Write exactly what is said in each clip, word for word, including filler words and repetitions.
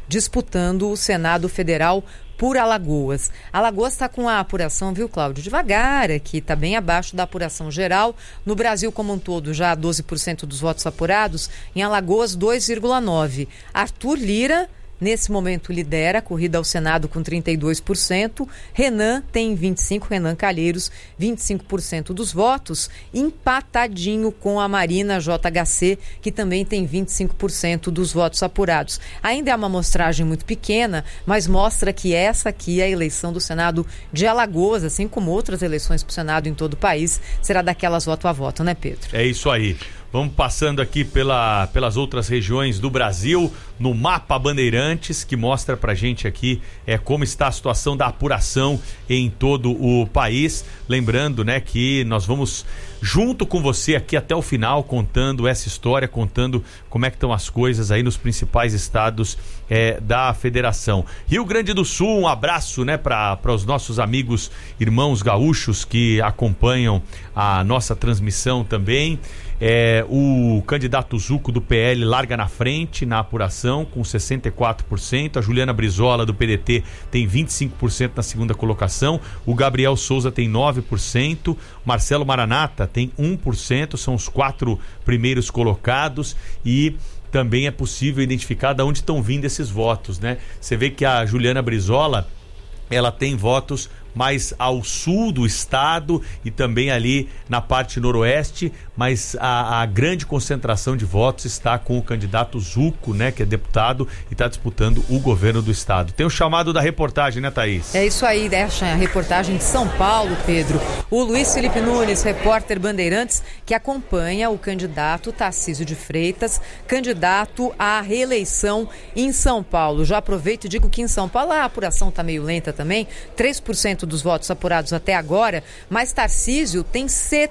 disputando o Senado Federal por Alagoas. Alagoas está com a apuração, viu, Cláudio? Devagar aqui, está bem abaixo da apuração geral. No Brasil como um todo, já doze por cento dos votos apurados. Em Alagoas, dois vírgula nove por cento. Arthur Lira, nesse momento, lidera a corrida ao Senado com trinta e dois por cento. Renan tem vinte e cinco por cento, Renan Calheiros, vinte e cinco por cento dos votos, empatadinho com a Marina J H C, que também tem vinte e cinco por cento dos votos apurados. Ainda é uma amostragem muito pequena, mas mostra que essa aqui, a eleição do Senado de Alagoas, assim como outras eleições para o Senado em todo o país, será daquelas voto a voto, né, Pedro? É isso aí. Vamos passando aqui pela, pelas outras regiões do Brasil, no mapa Bandeirantes, que mostra pra gente aqui é, como está a situação da apuração em todo o país. Lembrando, né, que nós vamos junto com você aqui até o final, contando essa história, contando como é que estão as coisas aí nos principais estados é, da federação. Rio Grande do Sul, um abraço, né, para os nossos amigos, irmãos gaúchos que acompanham a nossa transmissão também. É, o candidato Zuco do P L larga na frente na apuração com sessenta e quatro por cento, a Juliana Brizola do P D T tem vinte e cinco por cento na segunda colocação, o Gabriel Souza tem nove por cento, Marcelo Maranata tem um por cento, são os quatro primeiros colocados. E também é possível identificar de onde estão vindo esses votos, né? Você vê que a Juliana Brizola, ela tem votos mais ao sul do estado e também ali na parte noroeste, mas a, a grande concentração de votos está com o candidato Zuco, né, que é deputado e está disputando o governo do estado. Tem o chamado da reportagem, né, Thaís? É isso aí, deixa a reportagem de São Paulo, Pedro. O Luiz Felipe Nunes, repórter Bandeirantes, que acompanha o candidato Tarcísio de Freitas, candidato à reeleição em São Paulo. Já aproveito e digo que em São Paulo a apuração está meio lenta também, três por cento dos votos apurados até agora, mas Tarcísio tem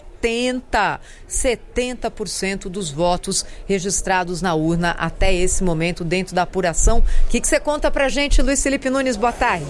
setenta por cento dos votos registrados na urna até esse momento dentro da apuração. O que que você conta pra gente, Luiz Felipe Nunes? Boa tarde.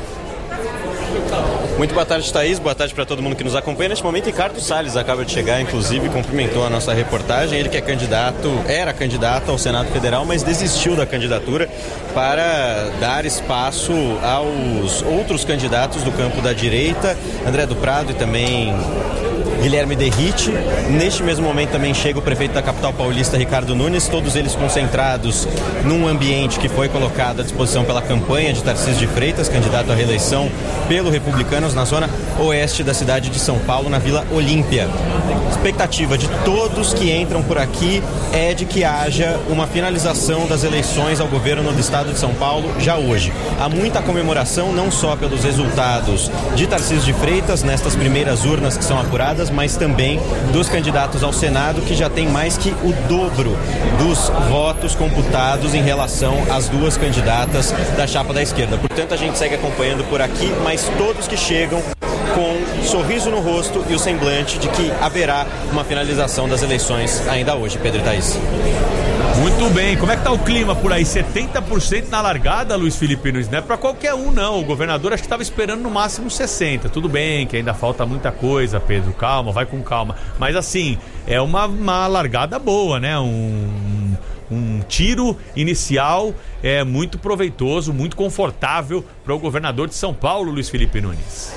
Muito boa tarde, Thaís. Boa tarde para todo mundo que nos acompanha. Neste momento, Ricardo Salles acaba de chegar, inclusive cumprimentou a nossa reportagem. Ele que é candidato, era candidato ao Senado Federal, mas desistiu da candidatura para dar espaço aos outros candidatos do campo da direita, André do Prado e também Guilherme Derrite. Neste mesmo momento também chega o prefeito da capital paulista, Ricardo Nunes, todos eles concentrados num ambiente que foi colocado à disposição pela campanha de Tarcísio de Freitas, candidato à reeleição pelo Republicanos, na zona oeste da cidade de São Paulo, na Vila Olímpia. A expectativa de todos que entram por aqui é de que haja uma finalização das eleições ao governo do estado de São Paulo já hoje. Há muita comemoração, não só pelos resultados de Tarcísio de Freitas nestas primeiras urnas que são apuradas, mas também dos candidatos ao Senado, que já tem mais que o dobro dos votos computados em relação às duas candidatas da chapa da esquerda. Portanto, a gente segue acompanhando por aqui, mas todos que chegam com sorriso no rosto e o semblante de que haverá uma finalização das eleições ainda hoje. Pedro e Thaís. Muito bem, como é que tá o clima por aí? setenta por cento na largada, Luiz Felipe Nunes, não é pra qualquer um não, o governador acho que estava esperando no máximo sessenta por cento, tudo bem que ainda falta muita coisa, Pedro, calma, vai com calma, mas assim, é uma, uma largada boa, né, um, um tiro inicial é muito proveitoso, muito confortável para o governador de São Paulo, Luiz Felipe Nunes.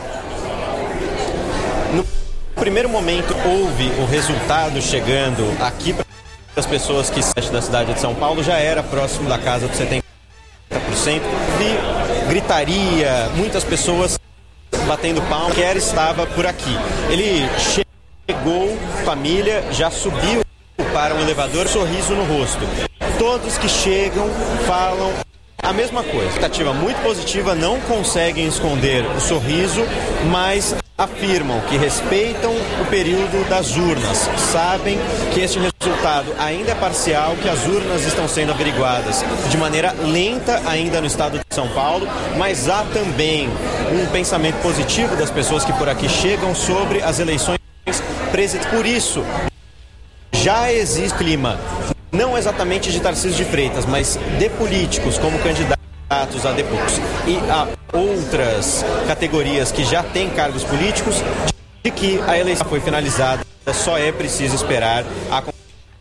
No primeiro momento houve o resultado chegando aqui para as pessoas que saem da cidade de São Paulo, já era próximo da casa dos setenta por cento. Vi gritaria, muitas pessoas batendo palma, quer estava por aqui. Ele chegou, família, já subiu para o elevador, sorriso no rosto. Todos que chegam falam a mesma coisa. Expectativa muito positiva, não conseguem esconder o sorriso, mas afirmam que respeitam o período das urnas, sabem que este resultado ainda é parcial, que as urnas estão sendo averiguadas de maneira lenta ainda no estado de São Paulo, mas há também um pensamento positivo das pessoas que por aqui chegam sobre as eleições presidenciais. Por isso, já existe clima, não exatamente de Tarcísio de Freitas, mas de políticos como candidatos a deputados e a outras categorias que já têm cargos políticos, de que a eleição foi finalizada, só é preciso esperar a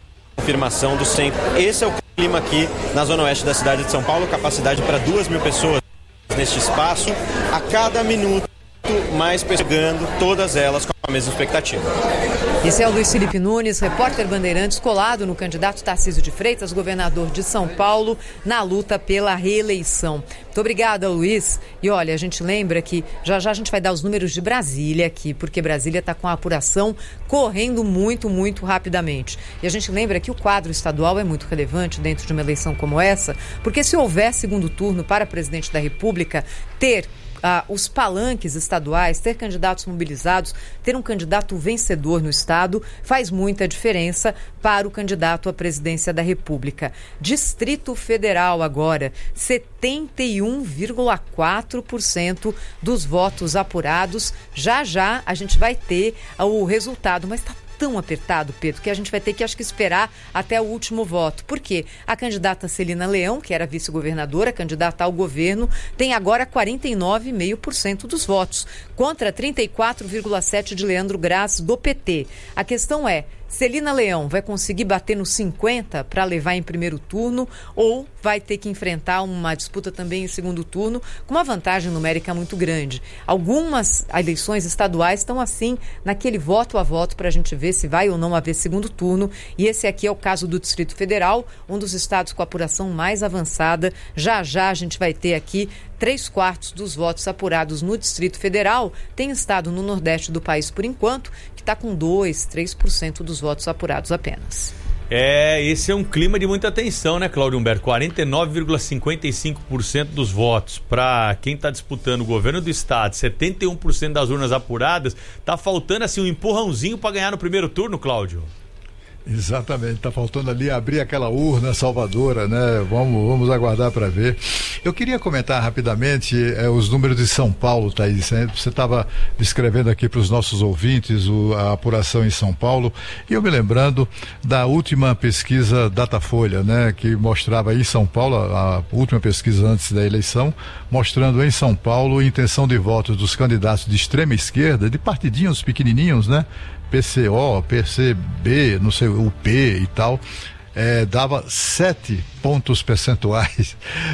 confirmação do centro. Esse é o clima aqui na zona oeste da cidade de São Paulo, capacidade para duas mil pessoas neste espaço, a cada minuto mais pessoas chegando, todas elas com a mesma expectativa. Esse é o Luiz Felipe Nunes, repórter Bandeirantes, colado no candidato Tarcísio de Freitas, governador de São Paulo, na luta pela reeleição. Muito obrigada, Luiz. E olha, a gente lembra que já já a gente vai dar os números de Brasília aqui, porque Brasília está com a apuração correndo muito, muito rapidamente. E a gente lembra que o quadro estadual é muito relevante dentro de uma eleição como essa, porque se houver segundo turno para presidente da República, ter Ah, os palanques estaduais, ter candidatos mobilizados, ter um candidato vencedor no estado faz muita diferença para o candidato à presidência da República. Distrito Federal agora, setenta e um vírgula quatro por cento dos votos apurados. Já já a gente vai ter o resultado, mas está tão apertado, Pedro, que a gente vai ter que, acho que, esperar até o último voto. Por quê? A candidata Celina Leão, que era vice-governadora, candidata ao governo, tem agora quarenta e nove vírgula cinco por cento dos votos, contra trinta e quatro vírgula sete por cento de Leandro Graz, do P T. A questão é, Celina Leão vai conseguir bater nos cinquenta para levar em primeiro turno ou vai ter que enfrentar uma disputa também em segundo turno com uma vantagem numérica muito grande? Algumas eleições estaduais estão assim, naquele voto a voto para a gente ver se vai ou não haver segundo turno, e esse aqui é o caso do Distrito Federal, um dos estados com a apuração mais avançada. Já já a gente vai ter aqui três quartos dos votos apurados no Distrito Federal. Tem estado no Nordeste do país, por enquanto, que está com dois, três por cento dos votos apurados apenas. É, esse é um clima de muita tensão, né, Cláudio Humberto? quarenta e nove vírgula cinquenta e cinco por cento dos votos para quem está disputando o governo do estado, setenta e um por cento das urnas apuradas. Tá faltando assim um empurrãozinho para ganhar no primeiro turno, Cláudio? Exatamente, está faltando ali abrir aquela urna salvadora, né? Vamos, vamos aguardar para ver. Eu queria comentar rapidamente eh, os números de São Paulo, Thaís. Né? Você estava descrevendo aqui para os nossos ouvintes o, a apuração em São Paulo, e eu me lembrando da última pesquisa Datafolha, né? Que mostrava em São Paulo, a, a última pesquisa antes da eleição, mostrando em São Paulo a intenção de votos dos candidatos de extrema esquerda, de partidinhos pequenininhos, né? P C O, P C B, não sei, U P e tal, é, dava sete pontos percentuais.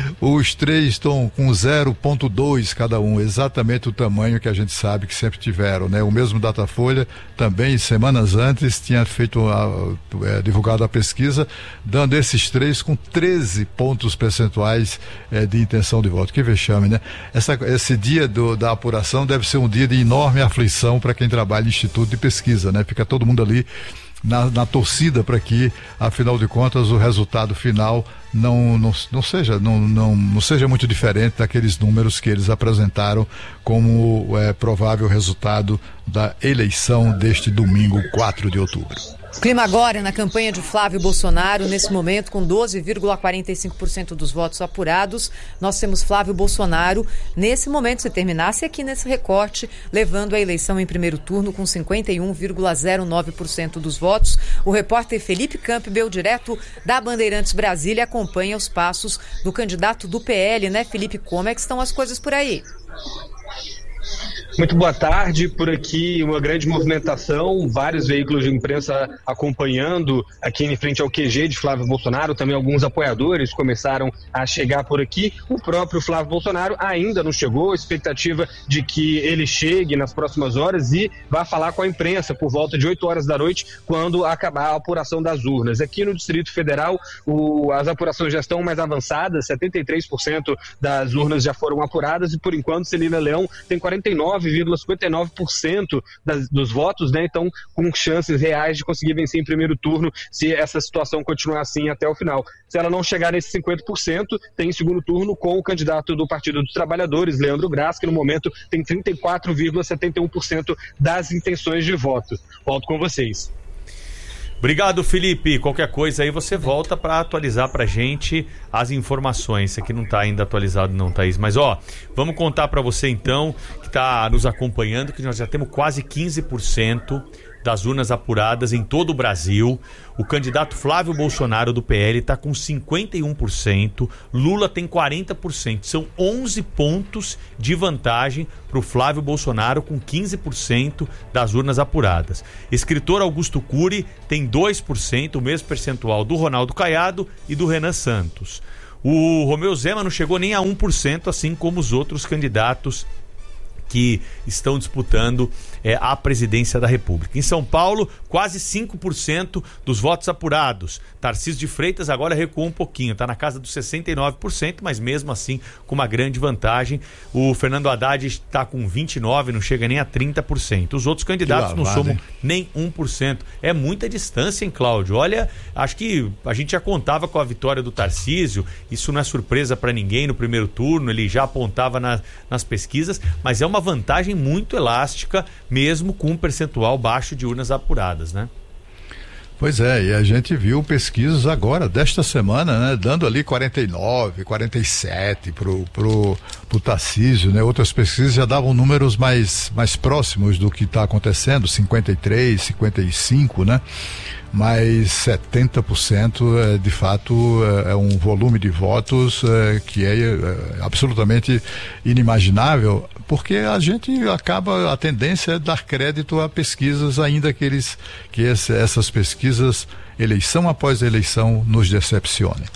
Os três estão com zero vírgula dois cada um, exatamente o tamanho que a gente sabe que sempre tiveram, né? O mesmo Datafolha também, semanas antes, tinha feito a, é, divulgado a pesquisa, dando esses três com treze pontos percentuais é, de intenção de voto. Que vexame, né? Essa, esse dia do, da apuração deve ser um dia de enorme aflição para quem trabalha em instituto de pesquisa, né? Fica todo mundo ali Na, na torcida para que, afinal de contas, o resultado final não, não, não, seja, não, não, não seja muito diferente daqueles números que eles apresentaram como é, provável resultado da eleição deste domingo, quatro de outubro. Clima agora na campanha de Flávio Bolsonaro, nesse momento com doze vírgula quarenta e cinco por cento dos votos apurados. Nós temos Flávio Bolsonaro, nesse momento, se terminasse aqui nesse recorte, levando a eleição em primeiro turno com cinquenta e um vírgula zero nove por cento dos votos. O repórter Felipe Campbell, direto da Bandeirantes Brasília, acompanha os passos do candidato do P L, né, Felipe? Como é que estão as coisas por aí? Muito boa tarde, por aqui uma grande movimentação, vários veículos de imprensa acompanhando aqui em frente ao Q G de Flávio Bolsonaro, também alguns apoiadores começaram a chegar por aqui. O próprio Flávio Bolsonaro ainda não chegou, expectativa de que ele chegue nas próximas horas e vá falar com a imprensa por volta de oito horas da noite, quando acabar a apuração das urnas. Aqui no Distrito Federal, o, as apurações já estão mais avançadas, setenta e três por cento das urnas já foram apuradas e, por enquanto, Celina Leão tem quarenta e nove vírgula cinquenta e nove por cento das, dos votos, né? Então, com chances reais de conseguir vencer em primeiro turno se essa situação continuar assim até o final. Se ela não chegar nesses cinquenta por cento, tem segundo turno com o candidato do Partido dos Trabalhadores, Leandro Graz, que no momento tem trinta e quatro vírgula setenta e um por cento das intenções de voto. Volto com vocês. Obrigado, Felipe. Qualquer coisa aí você volta para atualizar pra gente as informações. Isso aqui não tá ainda atualizado não, Thaís. Mas ó, vamos contar para você então, que tá nos acompanhando, que nós já temos quase quinze por cento das urnas apuradas em todo o Brasil. O candidato Flávio Bolsonaro do P L está com cinquenta e um por cento, Lula tem quarenta por cento. São onze pontos de vantagem para o Flávio Bolsonaro, com quinze por cento das urnas apuradas. Escritor Augusto Cury tem dois por cento, o mesmo percentual do Ronaldo Caiado e do Renan Santos. O Romeu Zema não chegou nem a um por cento, assim como os outros candidatos que estão disputando é, a presidência da República. Em São Paulo, quase cinco por cento dos votos apurados. Tarcísio de Freitas agora recuou um pouquinho, está na casa dos sessenta e nove por cento, mas mesmo assim com uma grande vantagem. O Fernando Haddad está com vinte e nove por cento, não chega nem a trinta por cento. Os outros candidatos lavado, não somam hein? nem um por cento. É muita distância, hein, Cláudio? Olha, acho que a gente já contava com a vitória do Tarcísio, isso não é surpresa para ninguém no primeiro turno, ele já apontava na, nas pesquisas, mas é uma vantagem muito elástica, mesmo com um percentual baixo de urnas apuradas, né? Pois é, e a gente viu pesquisas agora, desta semana, né, dando ali quarenta e nove, quarenta e sete pro, pro, pro Tarcísio, né? Outras pesquisas já davam números mais, mais próximos do que está acontecendo, cinquenta e três, cinquenta e cinco, né? Mas setenta por cento é, de fato é um volume de votos é, que é, é absolutamente inimaginável, porque a gente acaba, a tendência é dar crédito a pesquisas, ainda que, eles, que esse, essas pesquisas, eleição após eleição, nos decepcionem.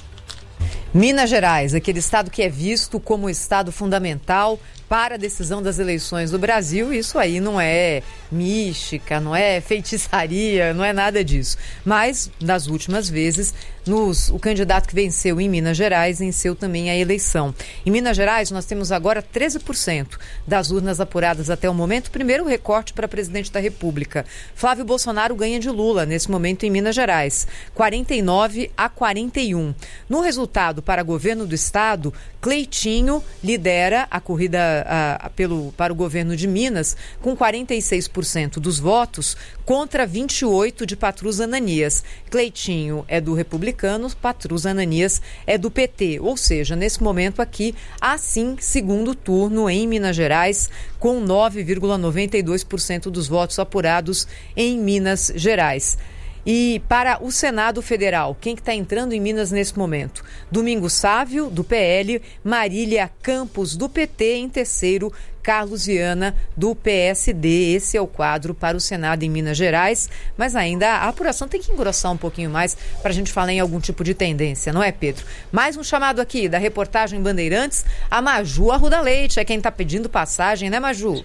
Minas Gerais, aquele estado que é visto como estado fundamental para a decisão das eleições do Brasil, isso aí não é mística, não é feitiçaria, não é nada disso. Mas, nas últimas vezes, nos, o candidato que venceu em Minas Gerais venceu também a eleição. Em Minas Gerais, nós temos agora treze por cento das urnas apuradas até o momento. Primeiro recorte para presidente da República. Flávio Bolsonaro ganha de Lula, nesse momento, em Minas Gerais. quarenta e nove a quarenta e um. No resultado para governo do estado, Cleitinho lidera a corrida a, a, pelo, para o governo de Minas com quarenta e seis por cento dos votos contra vinte e oito por cento de Patrus Ananias. Cleitinho é do Republicanos, Patrus Ananias é do P T. Ou seja, nesse momento aqui, há sim segundo turno em Minas Gerais, com nove vírgula noventa e dois por cento dos votos apurados em Minas Gerais. E para o Senado Federal, quem que está entrando em Minas nesse momento? Domingos Sávio, do P L, Marília Campos, do P T, em terceiro, Carlos Viana, do P S D. Esse é o quadro para o Senado em Minas Gerais, mas ainda a apuração tem que engrossar um pouquinho mais para a gente falar em algum tipo de tendência, não é, Pedro? Mais um chamado aqui da reportagem Bandeirantes, a Maju Arruda Leite, é quem está pedindo passagem, né, Maju?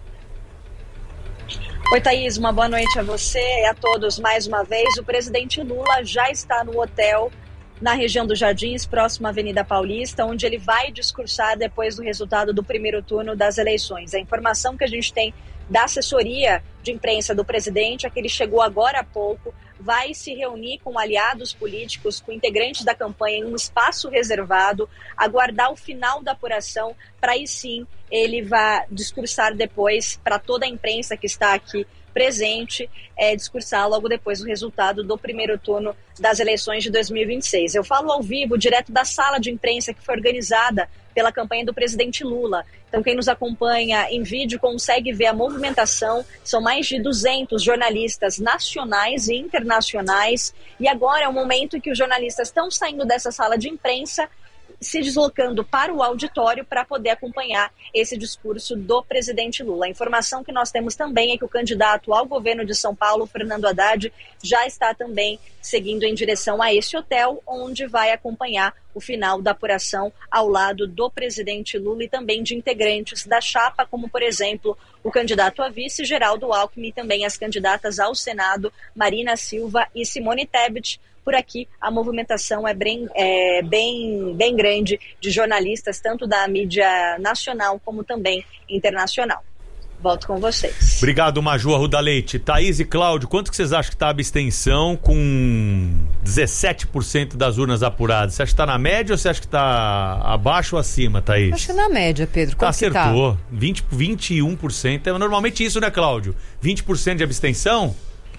Oi, Thaís, uma boa noite a você e a todos mais uma vez. O presidente Lula já está no hotel na região dos Jardins, próximo à Avenida Paulista, onde ele vai discursar depois do resultado do primeiro turno das eleições. A informação que a gente tem da assessoria de imprensa do presidente é que ele chegou agora há pouco, vai se reunir com aliados políticos, com integrantes da campanha em um espaço reservado, aguardar o final da apuração, para aí sim ele vai discursar depois para toda a imprensa que está aqui presente, é, discursar logo depois do resultado do primeiro turno das eleições de dois mil e vinte e seis. Eu falo ao vivo, direto da sala de imprensa que foi organizada pela campanha do presidente Lula. Então, quem nos acompanha em vídeo consegue ver a movimentação. São mais de duzentos jornalistas nacionais e internacionais. E agora é o momento em que os jornalistas estão saindo dessa sala de imprensa, se deslocando para o auditório para poder acompanhar esse discurso do presidente Lula. A informação que nós temos também é que o candidato ao governo de São Paulo, Fernando Haddad, já está também seguindo em direção a esse hotel, onde vai acompanhar o final da apuração ao lado do presidente Lula e também de integrantes da chapa, como, por exemplo, o candidato a vice, Geraldo Alckmin, e também as candidatas ao Senado, Marina Silva e Simone Tebet. Por aqui, a movimentação é bem, é, bem, bem grande de jornalistas, tanto da mídia nacional como também internacional. Volto com vocês. Obrigado, Maju Arruda Leite. Thaís e Cláudio, quanto que vocês acham que está a abstenção com dezessete por cento das urnas apuradas? Você acha que está na média ou você acha que está abaixo ou acima, Thaís? Acho que na média, Pedro. Tá, acertou. Tá? vinte, vinte e um por cento. É normalmente isso, né, Cláudio? vinte por cento de abstenção?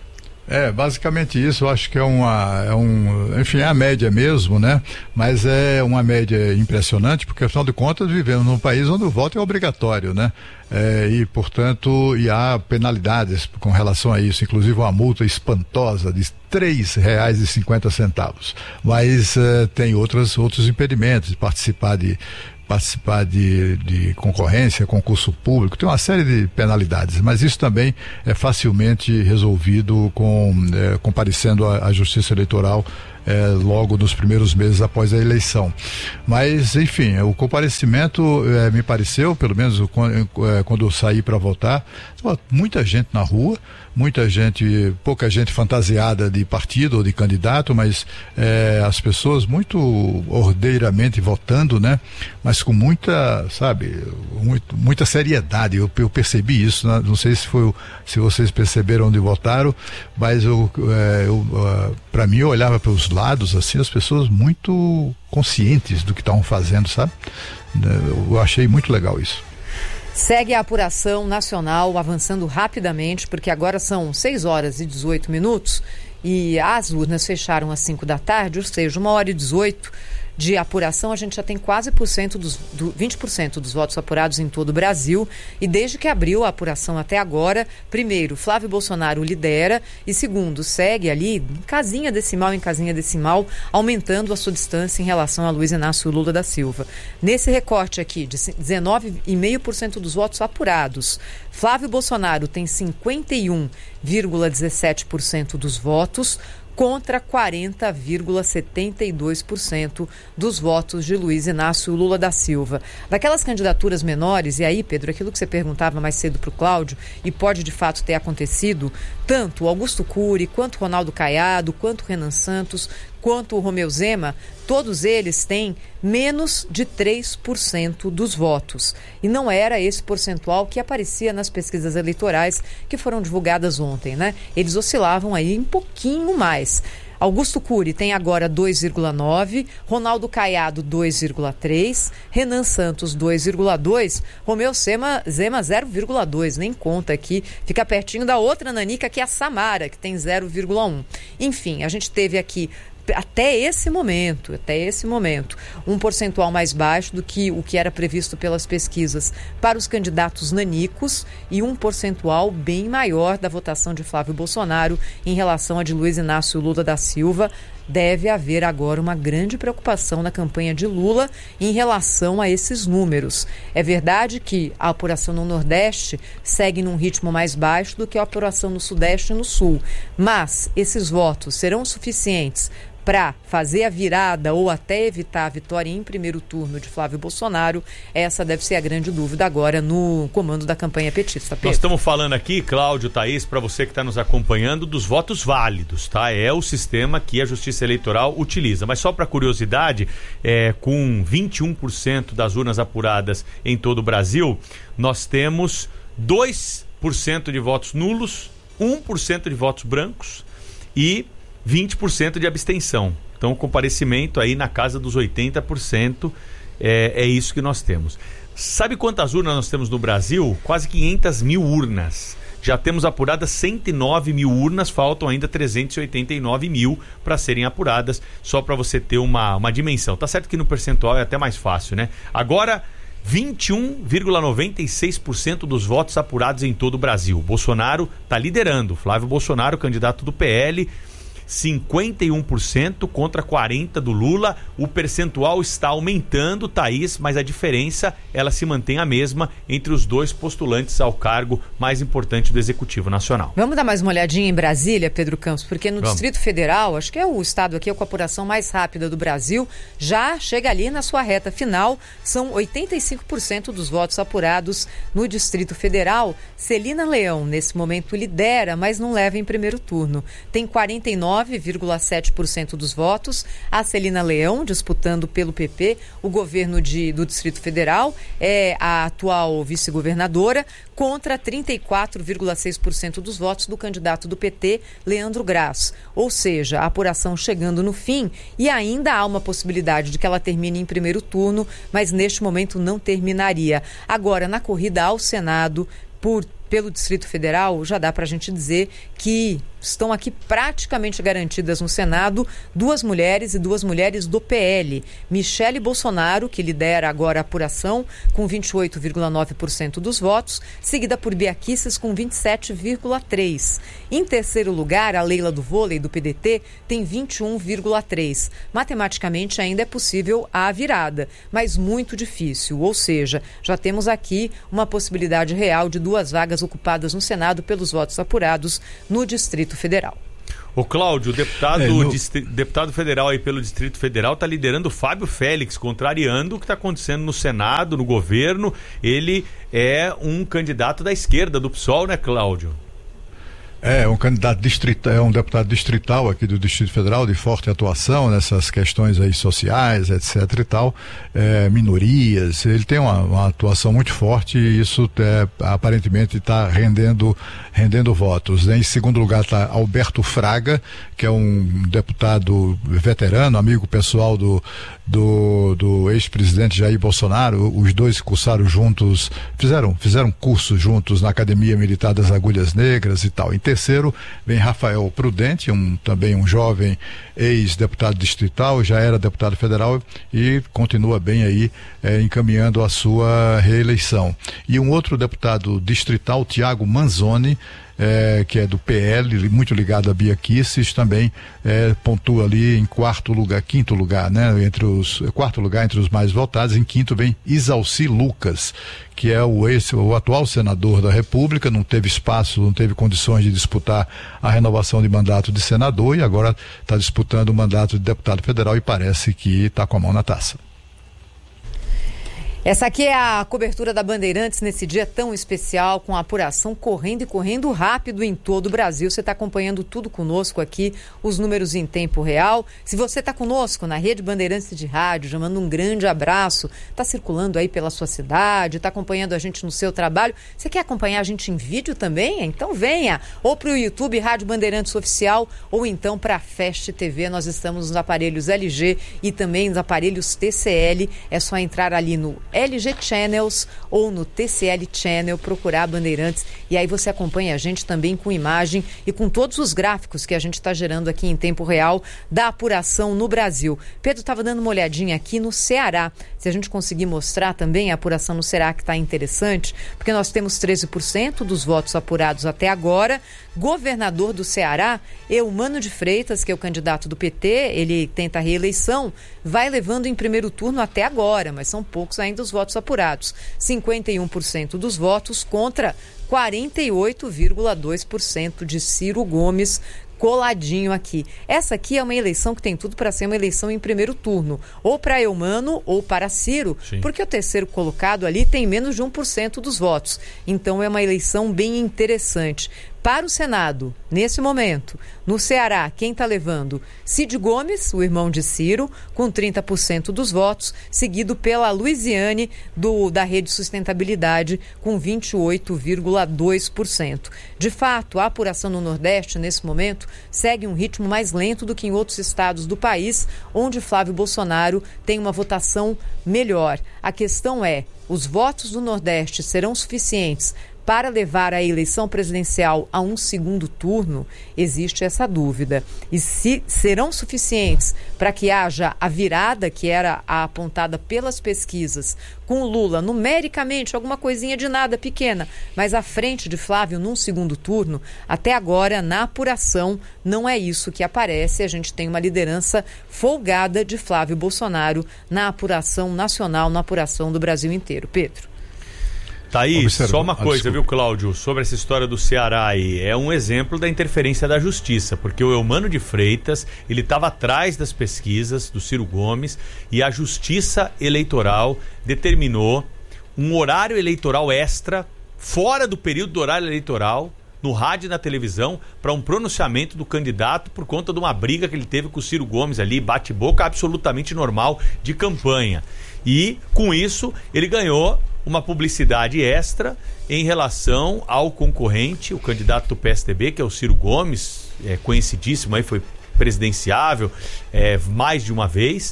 É, basicamente isso, eu acho que é uma, é um, enfim, é a média mesmo, né? Mas é uma média impressionante, porque afinal de contas vivemos num país onde o voto é obrigatório, né? É, e, portanto, e há penalidades com relação a isso, inclusive uma multa espantosa de três reais e cinquenta centavos. Mas é, tem outras, outros impedimentos de participar de participar de, de concorrência, concurso público, tem uma série de penalidades, mas isso também é facilmente resolvido com, é, comparecendo à, à Justiça Eleitoral é, logo nos primeiros meses após a eleição. Mas, enfim, o comparecimento é, me pareceu, pelo menos quando, é, quando eu saí para votar, muita gente na rua, muita gente, pouca gente fantasiada de partido ou de candidato, mas é, as pessoas muito ordeiramente votando, né? Mas com muita, sabe, muito, muita seriedade. Eu, eu percebi isso, né? Não sei se foi, se vocês perceberam onde votaram, mas eu, é, eu uh, para mim eu olhava para os lados, assim, as pessoas muito conscientes do que estavam fazendo, sabe? Eu achei muito legal isso. Segue a apuração nacional avançando rapidamente, porque agora são seis horas e dezoito minutos e as urnas fecharam às cinco da tarde, ou seja, uma hora e dezoito de apuração, a gente já tem quase por cento dos, do, vinte por cento dos votos apurados em todo o Brasil. E desde que abriu a apuração até agora, primeiro, Flávio Bolsonaro lidera e segundo, segue ali, casinha decimal em casinha decimal, aumentando a sua distância em relação a Luiz Inácio Lula da Silva. Nesse recorte aqui, de dezenove vírgula cinco por cento dos votos apurados, Flávio Bolsonaro tem cinquenta e um vírgula dezessete por cento dos votos, contra quarenta vírgula setenta e dois por cento dos votos de Luiz Inácio Lula da Silva. Daquelas candidaturas menores, e aí, Pedro, aquilo que você perguntava mais cedo para o Cláudio, e pode de fato ter acontecido, tanto Augusto Cury, quanto Ronaldo Caiado, quanto Renan Santos, quanto o Romeu Zema, todos eles têm menos de três por cento dos votos. E não era esse percentual que aparecia nas pesquisas eleitorais que foram divulgadas ontem, né? Eles oscilavam aí um pouquinho mais. Augusto Cury tem agora dois vírgula nove, Ronaldo Caiado dois vírgula três, Renan Santos dois vírgula dois, Romeu Zema, Zema zero vírgula dois, nem conta aqui, fica pertinho da outra nanica que é a Samara, que tem zero vírgula um. Enfim, a gente teve aqui até esse momento, até esse momento, um percentual mais baixo do que o que era previsto pelas pesquisas para os candidatos nanicos e um percentual bem maior da votação de Flávio Bolsonaro em relação a de Luiz Inácio Lula da Silva. Deve haver agora uma grande preocupação na campanha de Lula em relação a esses números. É verdade que a apuração no Nordeste segue num ritmo mais baixo do que a apuração no Sudeste e no Sul, mas esses votos serão suficientes para fazer a virada ou até evitar a vitória em primeiro turno de Flávio Bolsonaro? Essa deve ser a grande dúvida agora no comando da campanha petista. Pedro. Nós estamos falando aqui, Cláudio, Thaís, para você que está nos acompanhando, dos votos válidos, tá? É o sistema que a Justiça Eleitoral utiliza. Mas só para curiosidade, é, com vinte e um por cento das urnas apuradas em todo o Brasil, nós temos dois por cento de votos nulos, um por cento de votos brancos e vinte por cento de abstenção. Então, o comparecimento aí na casa dos oitenta por cento é, é isso que nós temos. Sabe quantas urnas nós temos no Brasil? Quase quinhentas mil urnas. Já temos apuradas cento e nove mil urnas, faltam ainda trezentos e oitenta e nove mil para serem apuradas, só para você ter uma, uma dimensão. Tá certo que no percentual é até mais fácil, né? Agora, vinte e um vírgula noventa e seis por cento dos votos apurados em todo o Brasil. Bolsonaro está liderando. Flávio Bolsonaro, candidato do P L, cinquenta e um por cento contra quarenta por cento do Lula. O percentual está aumentando, Thaís, mas a diferença ela se mantém a mesma entre os dois postulantes ao cargo mais importante do Executivo Nacional. Vamos dar mais uma olhadinha em Brasília, Pedro Campos, porque no Vamos. Distrito Federal, acho que é o estado aqui com a apuração mais rápida do Brasil, já chega ali na sua reta final, são oitenta e cinco por cento dos votos apurados no Distrito Federal. Celina Leão, nesse momento, lidera, mas não leva em primeiro turno. Tem quarenta e nove vírgula sete por cento dos votos. A Celina Leão, disputando pelo P P, o governo de, do Distrito Federal, é a atual vice-governadora, contra trinta e quatro vírgula seis por cento dos votos do candidato do P T, Leandro Graz. Ou seja, a apuração chegando no fim e ainda há uma possibilidade de que ela termine em primeiro turno, mas neste momento não terminaria. Agora, na corrida ao Senado, por pelo Distrito Federal, já dá para a gente dizer que estão aqui praticamente garantidas no Senado, duas mulheres e duas mulheres do P L. Michele Bolsonaro, que lidera agora a apuração, com vinte e oito vírgula nove por cento dos votos, seguida por Bia Kicis com vinte e sete vírgula três por cento. Em terceiro lugar, a Leila do Vôlei, do P D T, tem vinte e um vírgula três por cento. Matematicamente ainda é possível a virada, mas muito difícil, ou seja, já temos aqui uma possibilidade real de duas vagas ocupadas no Senado pelos votos apurados no Distrito Federal. O Cláudio, o deputado, é, no... distri... deputado federal aí pelo Distrito Federal, está liderando o Fábio Félix, contrariando o que está acontecendo no Senado, no governo. Ele é um candidato da esquerda, do P SOL, né, Cláudio? É, um candidato distrital, é um deputado distrital aqui do Distrito Federal, de forte atuação nessas questões aí sociais, etc e tal, é, minorias. Ele tem uma, uma atuação muito forte e isso é, aparentemente está rendendo, rendendo votos. Em segundo lugar está Alberto Fraga, que é um deputado veterano, amigo pessoal do, do, do ex-presidente Jair Bolsonaro. Os dois cursaram juntos, fizeram, fizeram curso juntos na Academia Militar das Agulhas Negras e tal. Em terceiro vem Rafael Prudente, um, também um jovem ex-deputado distrital, já era deputado federal e continua bem aí é, encaminhando a sua reeleição. E um outro deputado distrital, Tiago Manzoni, É, que é do P L, muito ligado a Bia Kicis, também é, pontua ali em quarto lugar, quinto lugar, né? Entre os, quarto lugar entre os mais votados. Em quinto vem Isalci Lucas, que é o, ex, o atual senador da República, não teve espaço, não teve condições de disputar a renovação de mandato de senador e agora está disputando o mandato de deputado federal e parece que está com a mão na taça. Essa aqui é a cobertura da Bandeirantes nesse dia tão especial, com a apuração correndo e correndo rápido em todo o Brasil. Você está acompanhando tudo conosco aqui, os números em tempo real. Se você está conosco na Rede Bandeirantes de Rádio, já manda um grande abraço. Está circulando aí pela sua cidade, está acompanhando a gente no seu trabalho. Você quer acompanhar a gente em vídeo também? Então venha, ou para o YouTube Rádio Bandeirantes Oficial, ou então para a Fast T V. Nós estamos nos aparelhos L G e também nos aparelhos T C L. É só entrar ali no L G Channels ou no T C L Channel, procurar Bandeirantes e aí você acompanha a gente também com imagem e com todos os gráficos que a gente está gerando aqui em tempo real da apuração no Brasil. Pedro estava dando uma olhadinha aqui no Ceará. Se a gente conseguir mostrar também a apuração no Ceará, que está interessante, porque nós temos treze por cento dos votos apurados até agora. Governador do Ceará, Eumano de Freitas, que é o candidato do P T, ele tenta a reeleição, vai levando em primeiro turno até agora, mas são poucos ainda os votos apurados. cinquenta e um por cento dos votos contra quarenta e oito vírgula dois por cento de Ciro Gomes, coladinho aqui. Essa aqui é uma eleição que tem tudo para ser uma eleição em primeiro turno, ou para Eumano ou para Ciro, Sim. porque o terceiro colocado ali tem menos de um por cento dos votos. Então é uma eleição bem interessante. Para o Senado, nesse momento, no Ceará, quem está levando? Cid Gomes, o irmão de Ciro, com trinta por cento dos votos, seguido pela Luiziane, do, da Rede Sustentabilidade, com vinte e oito vírgula dois por cento. De fato, a apuração no Nordeste, nesse momento, segue um ritmo mais lento do que em outros estados do país, onde Flávio Bolsonaro tem uma votação melhor. A questão é, os votos do Nordeste serão suficientes para levar a eleição presidencial a um segundo turno? Existe essa dúvida. E se serão suficientes para que haja a virada que era a apontada pelas pesquisas, com o Lula numericamente, alguma coisinha de nada pequena, mas à frente de Flávio num segundo turno, até agora, na apuração, não é isso que aparece. A gente tem uma liderança folgada de Flávio Bolsonaro na apuração nacional, na apuração do Brasil inteiro. Pedro. Thaís, Observa. só uma ah, coisa, desculpa. viu, Cláudio, sobre essa história do Ceará aí, é um exemplo da interferência da justiça, porque o Eumano de Freitas, ele estava atrás das pesquisas do Ciro Gomes e a Justiça Eleitoral determinou um horário eleitoral extra, fora do período do horário eleitoral, no rádio e na televisão, para um pronunciamento do candidato por conta de uma briga que ele teve com o Ciro Gomes ali, bate-boca absolutamente normal de campanha. E, com isso, ele ganhou uma publicidade extra em relação ao concorrente, o candidato do P S D B, que é o Ciro Gomes, é conhecidíssimo, aí foi presidenciável é, mais de uma vez,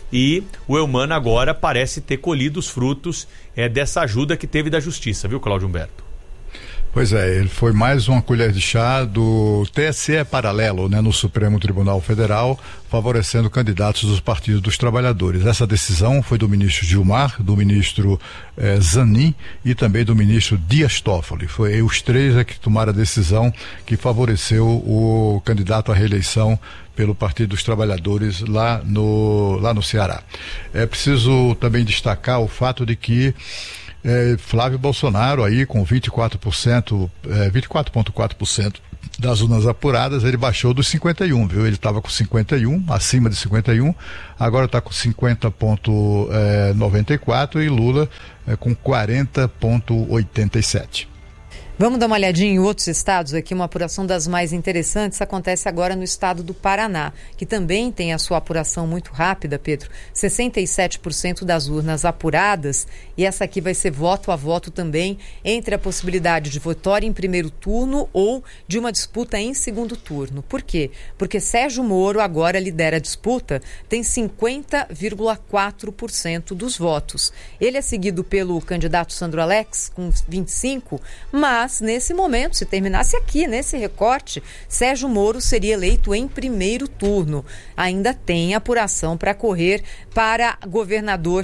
e o Eumano agora parece ter colhido os frutos é, dessa ajuda que teve da justiça, viu, Cláudio Humberto? Pois é, ele foi mais uma colher de chá do T S E paralelo, né, no Supremo Tribunal Federal, favorecendo candidatos dos partidos dos trabalhadores. Essa decisão foi do ministro Gilmar, do ministro eh, Zanin e também do ministro Dias Toffoli. Foi os três é que tomaram a decisão que favoreceu o candidato à reeleição pelo Partido dos Trabalhadores lá no, lá no Ceará. É preciso também destacar o fato de que É, Flávio Bolsonaro aí com vinte e quatro por cento, é, vinte e quatro vírgula quatro por cento das urnas apuradas, ele baixou dos cinquenta e um, viu? Ele estava com cinquenta e um, acima de cinquenta e um, agora está com cinquenta vírgula noventa e quatro e Lula é, com quarenta vírgula oitenta e sete. Vamos dar uma olhadinha em outros estados aqui, uma apuração das mais interessantes acontece agora no estado do Paraná, que também tem a sua apuração muito rápida, Pedro, sessenta e sete por cento das urnas apuradas, e essa aqui vai ser voto a voto também entre a possibilidade de vitória em primeiro turno ou de uma disputa em segundo turno. Por quê? Porque Sérgio Moro agora lidera a disputa, tem cinquenta vírgula quatro por cento dos votos. Ele é seguido pelo candidato Sandro Alex, com vinte e cinco por cento, mas nesse momento, se terminasse aqui, nesse recorte, Sérgio Moro seria eleito em primeiro turno. Ainda tem apuração para correr para governador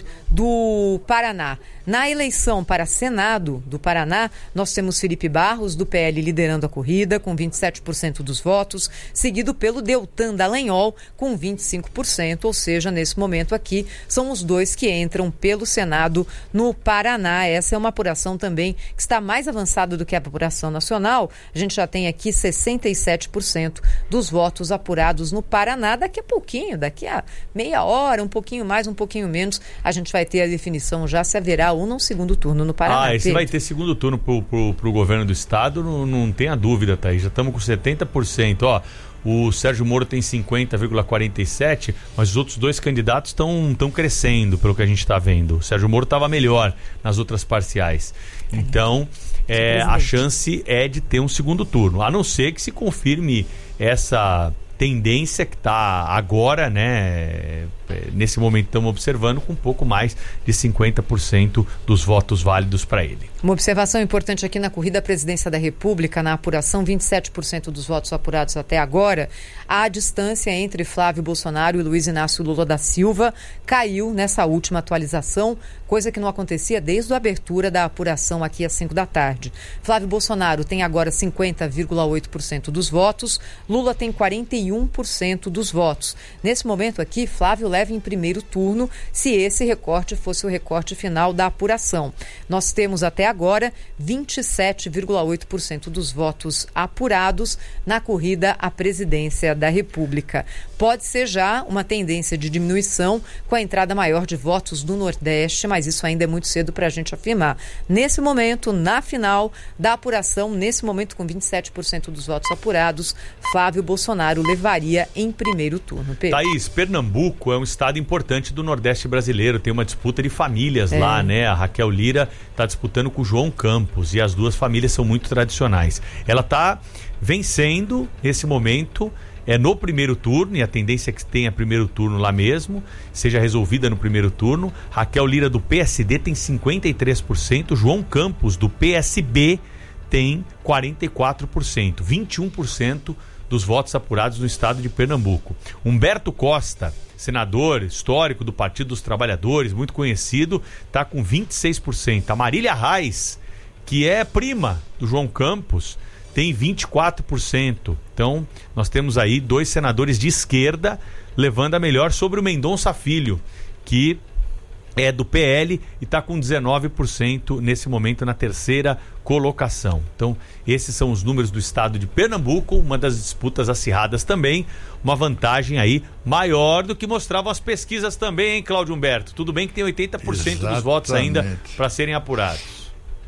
do Paraná. Na eleição para Senado do Paraná, nós temos Felipe Barros, do P L, liderando a corrida, com vinte e sete por cento dos votos, seguido pelo Deltan Dallagnol, com vinte e cinco por cento, ou seja, nesse momento aqui, são os dois que entram pelo Senado no Paraná. Essa é uma apuração também que está mais avançada do que a apuração nacional. A gente já tem aqui sessenta e sete por cento dos votos apurados no Paraná. Daqui a pouquinho, daqui a meia hora, um pouquinho mais, um pouquinho menos, a gente vai ter a definição já se haverá ou não segundo turno no Paraná. Ah, esse vai ter segundo turno pro, pro, pro governo do estado, não, não tenha dúvida, Thaís. Já estamos com setenta por cento, ó. O Sérgio Moro tem cinquenta vírgula quarenta e sete, mas os outros dois candidatos estão estão crescendo, pelo que a gente está vendo. O Sérgio Moro estava melhor nas outras parciais. Então, é, a chance é de ter um segundo turno, a não ser que se confirme essa tendência que está agora, né? Nesse momento estamos observando com um pouco mais de cinquenta por cento dos votos válidos para ele. Uma observação importante aqui na corrida à presidência da República, na apuração, vinte e sete por cento dos votos apurados até agora, a distância entre Flávio Bolsonaro e Luiz Inácio Lula da Silva caiu nessa última atualização, coisa que não acontecia desde a abertura da apuração aqui às cinco da tarde. Flávio Bolsonaro tem agora cinquenta vírgula oito por cento dos votos, Lula tem quarenta e um por cento dos votos. Nesse momento aqui, Flávio leva em primeiro turno, se esse recorte fosse o recorte final da apuração. Nós temos até agora vinte e sete vírgula oito por cento dos votos apurados na corrida à presidência da República. Pode ser já uma tendência de diminuição com a entrada maior de votos do Nordeste, mas isso ainda é muito cedo para a gente afirmar. Nesse momento, na final da apuração, nesse momento com vinte e sete por cento dos votos apurados, Flávio Bolsonaro levaria em primeiro turno. Pedro. Thaís, Pernambuco é um estado importante do Nordeste brasileiro, tem uma disputa de famílias é. lá, né? A Raquel Lira está disputando com o João Campos e as duas famílias são muito tradicionais. Ela está vencendo esse momento é no primeiro turno, e a tendência é que tenha primeiro turno lá mesmo, seja resolvida no primeiro turno. Raquel Lira do P S D tem cinquenta e três por cento, João Campos do P S B tem quarenta e quatro por cento, vinte e um por cento dos votos apurados no estado de Pernambuco. Humberto Costa, senador histórico do Partido dos Trabalhadores, muito conhecido, está com vinte e seis por cento. A Marília Reis, que é prima do João Campos, tem vinte e quatro por cento. Então, nós temos aí dois senadores de esquerda levando a melhor sobre o Mendonça Filho, que é do P L e está com dezenove por cento nesse momento na terceira colocação. Então, esses são os números do estado de Pernambuco, uma das disputas acirradas também, uma vantagem aí maior do que mostravam as pesquisas também, hein, Cláudio Humberto? Tudo bem que tem oitenta por cento Exatamente. Dos votos ainda para serem apurados.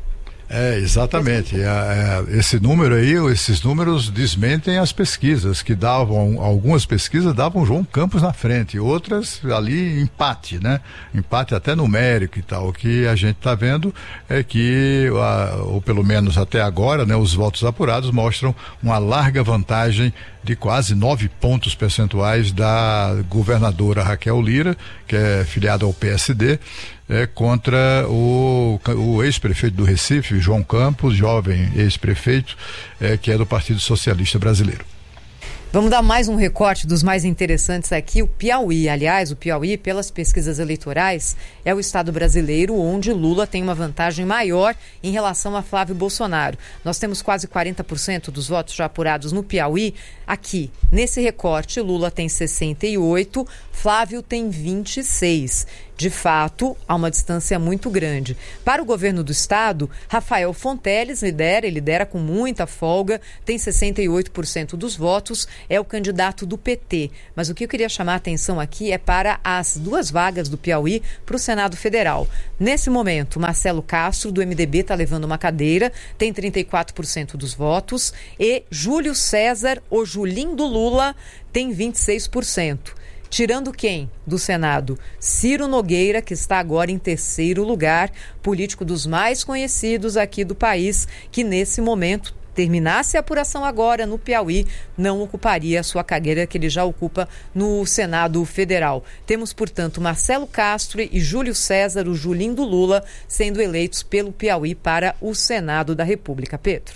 É, exatamente. É, é, esse número aí, esses números desmentem as pesquisas, que davam, algumas pesquisas davam João Campos na frente, outras ali empate, né? Empate até numérico e tal. O que a gente está vendo é que, a, ou pelo menos até agora, né, os votos apurados mostram uma larga vantagem de quase nove pontos percentuais da governadora Raquel Lira, que é filiada ao P S D, é, contra o, o ex-prefeito do Recife, João Campos, jovem ex-prefeito, é, que é do Partido Socialista Brasileiro. Vamos dar mais um recorte dos mais interessantes aqui. O Piauí, aliás, o Piauí, pelas pesquisas eleitorais, é o estado brasileiro onde Lula tem uma vantagem maior em relação a Flávio Bolsonaro. Nós temos quase quarenta por cento dos votos já apurados no Piauí. Aqui, nesse recorte, Lula tem sessenta e oito, Flávio tem vinte e seis. De fato, há uma distância muito grande. Para o governo do estado, Rafael Fonteles lidera, ele lidera com muita folga, tem sessenta e oito por cento dos votos, é o candidato do P T. Mas o que eu queria chamar a atenção aqui é para as duas vagas do Piauí para o Senado Federal. Nesse momento, Marcelo Castro, do M D B, está levando uma cadeira, tem trinta e quatro por cento dos votos, e Júlio César, o Julinho do Lula, tem vinte e seis por cento. Tirando quem do Senado? Ciro Nogueira, que está agora em terceiro lugar, político dos mais conhecidos aqui do país, que nesse momento, terminasse a apuração agora no Piauí, não ocuparia a sua cadeira que ele já ocupa no Senado Federal. Temos, portanto, Marcelo Castro e Júlio César, o Julinho do Lula, sendo eleitos pelo Piauí para o Senado da República. Pedro.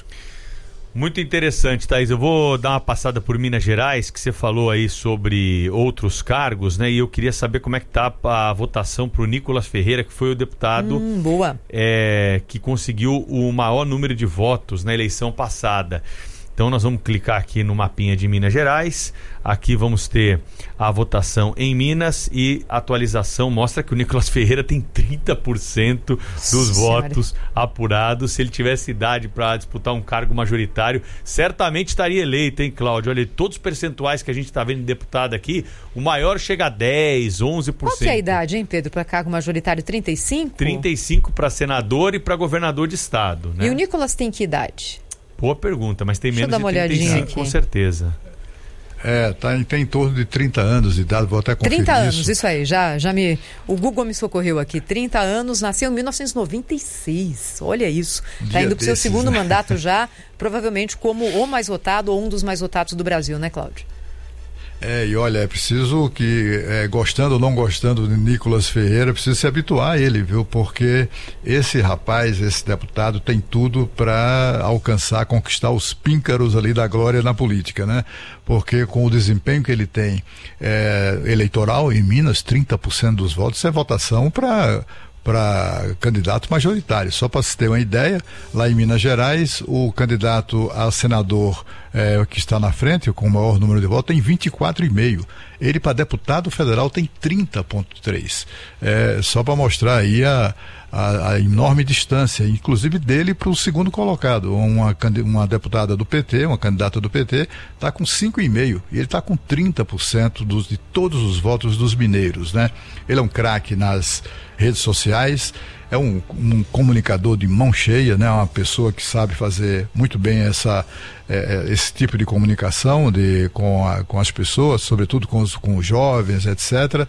Muito interessante, Thaís. Eu vou dar uma passada por Minas Gerais, que você falou aí sobre outros cargos, né? E eu queria saber como é que tá a votação para o Nicolas Ferreira, que foi o deputado hum, boa. É, que conseguiu o maior número de votos na eleição passada. Então nós vamos clicar aqui no mapinha de Minas Gerais. Aqui vamos ter a votação em Minas e a atualização mostra que o Nicolas Ferreira tem trinta por cento dos Nossa votos senhora. apurados. Se ele tivesse idade para disputar um cargo majoritário, certamente estaria eleito, hein, Cláudio? Olha, todos os percentuais que a gente está vendo de deputado aqui, o maior chega a dez, onze por cento. Qual que é a idade, hein, Pedro, para cargo majoritário? trinta e cinco? trinta e cinco para senador e para governador de estado, né? E o Nicolas tem que idade? Boa pergunta, mas tem Deixa menos de trinta e cinco, aqui. com certeza. É, tá, tem em torno de trinta anos de idade, vou até conferir trinta isso. anos, isso aí, já, já me... O Google me socorreu aqui, trinta anos, nasceu em mil novecentos e noventa e seis, olha isso. Está indo para o seu segundo né? mandato já, provavelmente como o mais votado ou um dos mais votados do Brasil, né, Cláudio? É, e olha, é preciso que, é, gostando ou não gostando de Nicolas Ferreira, precisa se habituar a ele, viu? Porque esse rapaz, esse deputado, tem tudo para alcançar, conquistar os píncaros ali da glória na política, né? Porque com o desempenho que ele tem é, eleitoral em Minas, trinta por cento dos votos, isso é votação para... para candidato majoritário. Só para se ter uma ideia, lá em Minas Gerais, o candidato a senador é, que está na frente, com o maior número de votos, tem vinte e quatro vírgula cinco. Ele, para deputado federal, tem trinta vírgula três. É, só para mostrar aí a, a, a enorme distância, inclusive dele para o segundo colocado. Uma, uma deputada do P T, uma candidata do P T, está com cinco vírgula cinco e ele está com trinta por cento dos, de todos os votos dos mineiros, né? Ele é um craque nas redes sociais, é um, um comunicador de mão cheia, né? Uma pessoa que sabe fazer muito bem essa, é, esse tipo de comunicação de, com, a, com as pessoas, sobretudo com os, com os jovens, etcétera.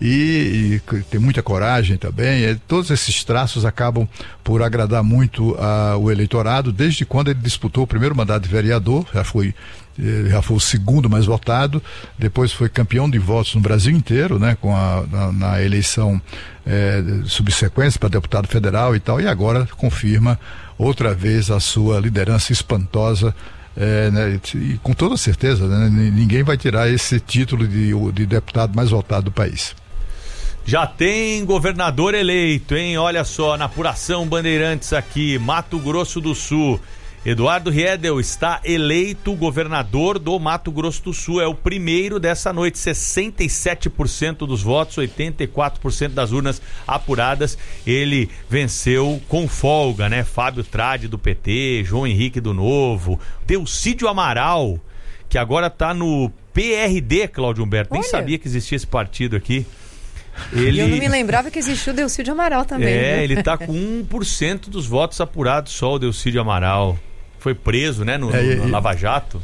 E, e tem muita coragem também. E todos esses traços acabam por agradar muito a, o eleitorado, desde quando ele disputou o primeiro mandato de vereador, já foi já foi o segundo mais votado, depois foi campeão de votos no Brasil inteiro, né, com a, na, na eleição é, subsequente para deputado federal e tal, e agora confirma outra vez a sua liderança espantosa, é, né, e com toda certeza, né, ninguém vai tirar esse título de, de deputado mais votado do país. Já tem governador eleito, hein? Olha só, na apuração Bandeirantes aqui, Mato Grosso do Sul. Eduardo Riedel está eleito governador do Mato Grosso do Sul. É o primeiro dessa noite. sessenta e sete por cento dos votos, oitenta e quatro por cento das urnas apuradas. Ele venceu com folga, né? Fábio Trade do P T, João Henrique do Novo, Delcídio Amaral, que agora está no P R D, Cláudio Humberto. Nem Olha. sabia que existia esse partido aqui. Ele... E eu não me lembrava que existia o Delcídio Amaral também. É, né? ele está com um por cento dos votos apurados, só o Delcídio Amaral. Foi preso, né, no, é, no e, Lava Jato.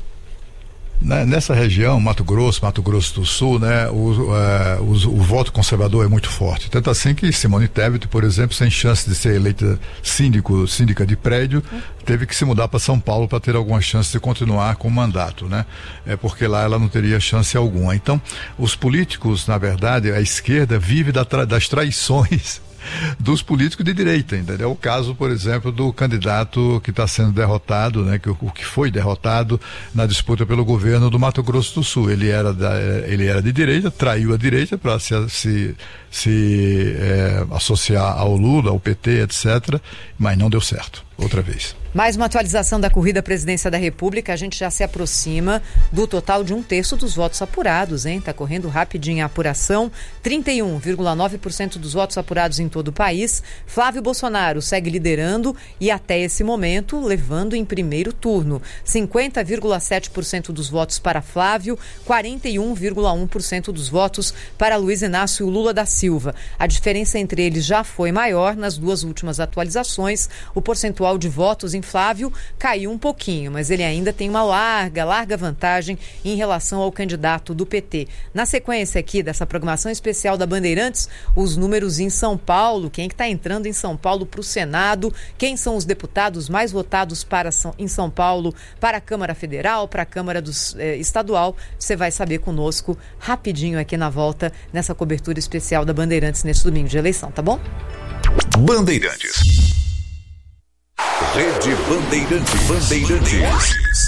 Nessa região, Mato Grosso, Mato Grosso do Sul, né, o, é, o, o voto conservador é muito forte. Tanto assim que Simone Tebet, por exemplo, sem chance de ser eleita síndico, síndica de prédio, teve que se mudar para São Paulo para ter alguma chance de continuar com o mandato, né? É porque lá ela não teria chance alguma. Então, os políticos, na verdade, a esquerda vive da tra- das traições dos políticos de direita, entendeu? O caso, por exemplo, do candidato que está sendo derrotado, né, que, o que foi derrotado na disputa pelo governo do Mato Grosso do Sul. Ele era, da, ele era de direita, traiu a direita para se, se, se é, associar ao Lula, ao P T, etcétera, mas não deu certo, outra vez. Mais uma atualização da corrida à presidência da República, a gente já se aproxima do total de um terço dos votos apurados, hein? Tá correndo rapidinho a apuração, trinta e um vírgula nove por cento dos votos apurados em todo o país. Flávio Bolsonaro segue liderando e até esse momento levando em primeiro turno. cinquenta vírgula sete por cento dos votos para Flávio, quarenta e um vírgula um por cento dos votos para Luiz Inácio Lula da Silva. A diferença entre eles já foi maior nas duas últimas atualizações. O percentual de votos em Flávio caiu um pouquinho, mas ele ainda tem uma larga, larga vantagem em relação ao candidato do P T. Na sequência aqui dessa programação especial da Bandeirantes, os números em São Paulo, quem que está entrando em São Paulo para o Senado, quem são os deputados mais votados para São, em São Paulo para a Câmara Federal, para a Câmara dos, eh, Estadual, você vai saber conosco rapidinho aqui na volta, nessa cobertura especial da Bandeirantes nesse domingo de eleição, tá bom? Bandeirantes. Rede Bandeirantes. Bandeirantes.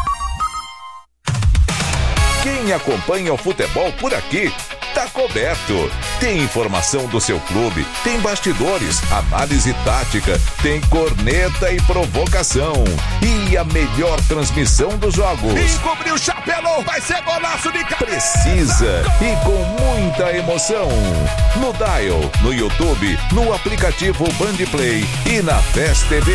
Quem acompanha o futebol por aqui tá coberto. Tem informação do seu clube, tem bastidores, análise tática, tem corneta e provocação. E a melhor transmissão dos jogos. Encobriu o chapéu, vai ser golaço de cabeça. Precisa e com muita emoção. No Dial, no YouTube, no aplicativo Bandplay e na Fest T V.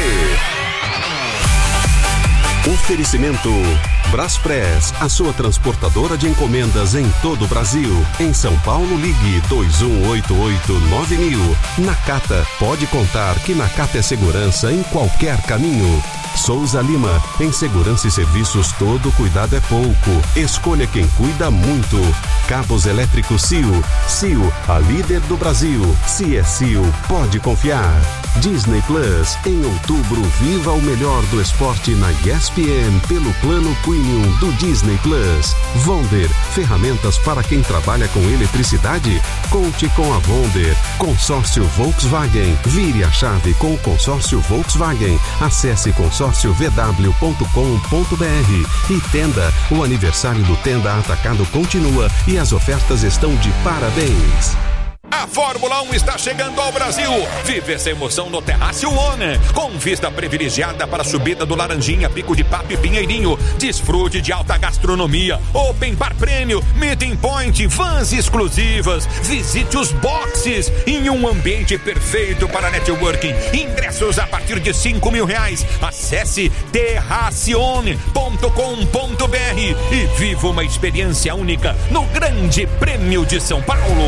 Oferecimento Braspress, a sua transportadora de encomendas em todo o Brasil. Em São Paulo, ligue dois um oito oito nove mil. Nakata, pode contar que Nakata é segurança em qualquer caminho. Souza Lima, em segurança e serviços todo cuidado é pouco. Escolha quem cuida muito. Cabos elétricos C I O. C I O, a líder do Brasil. Se é C I O, pode confiar. Disney Plus, em outubro, viva o melhor do esporte na E S P N pelo plano Premium do Disney Plus. Vonder, ferramentas para quem trabalha com eletricidade? Conte com a Vonder. Consórcio Volkswagen, vire a chave com o consórcio Volkswagen. Acesse consórcio v w ponto com ponto b r. E Tenda, o aniversário do Tenda Atacado continua e as ofertas estão de parabéns. A Fórmula um está chegando ao Brasil. Vive essa emoção no Terraço One, com vista privilegiada para a subida do Laranjinha, Pico de Papo e Pinheirinho. Desfrute de alta gastronomia, open bar prêmio, meeting point, vans exclusivas. Visite os boxes em um ambiente perfeito para networking. Ingressos a partir de cinco mil reais. Acesse terracione ponto com ponto b r e viva uma experiência única no Grande Prêmio de São Paulo.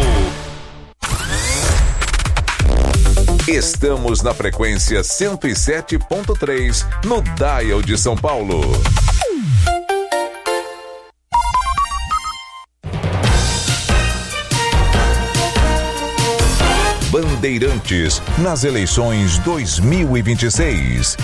Estamos na frequência cento e sete ponto três no Dial de São Paulo. Bandeirantes nas eleições dois mil e vinte e seis.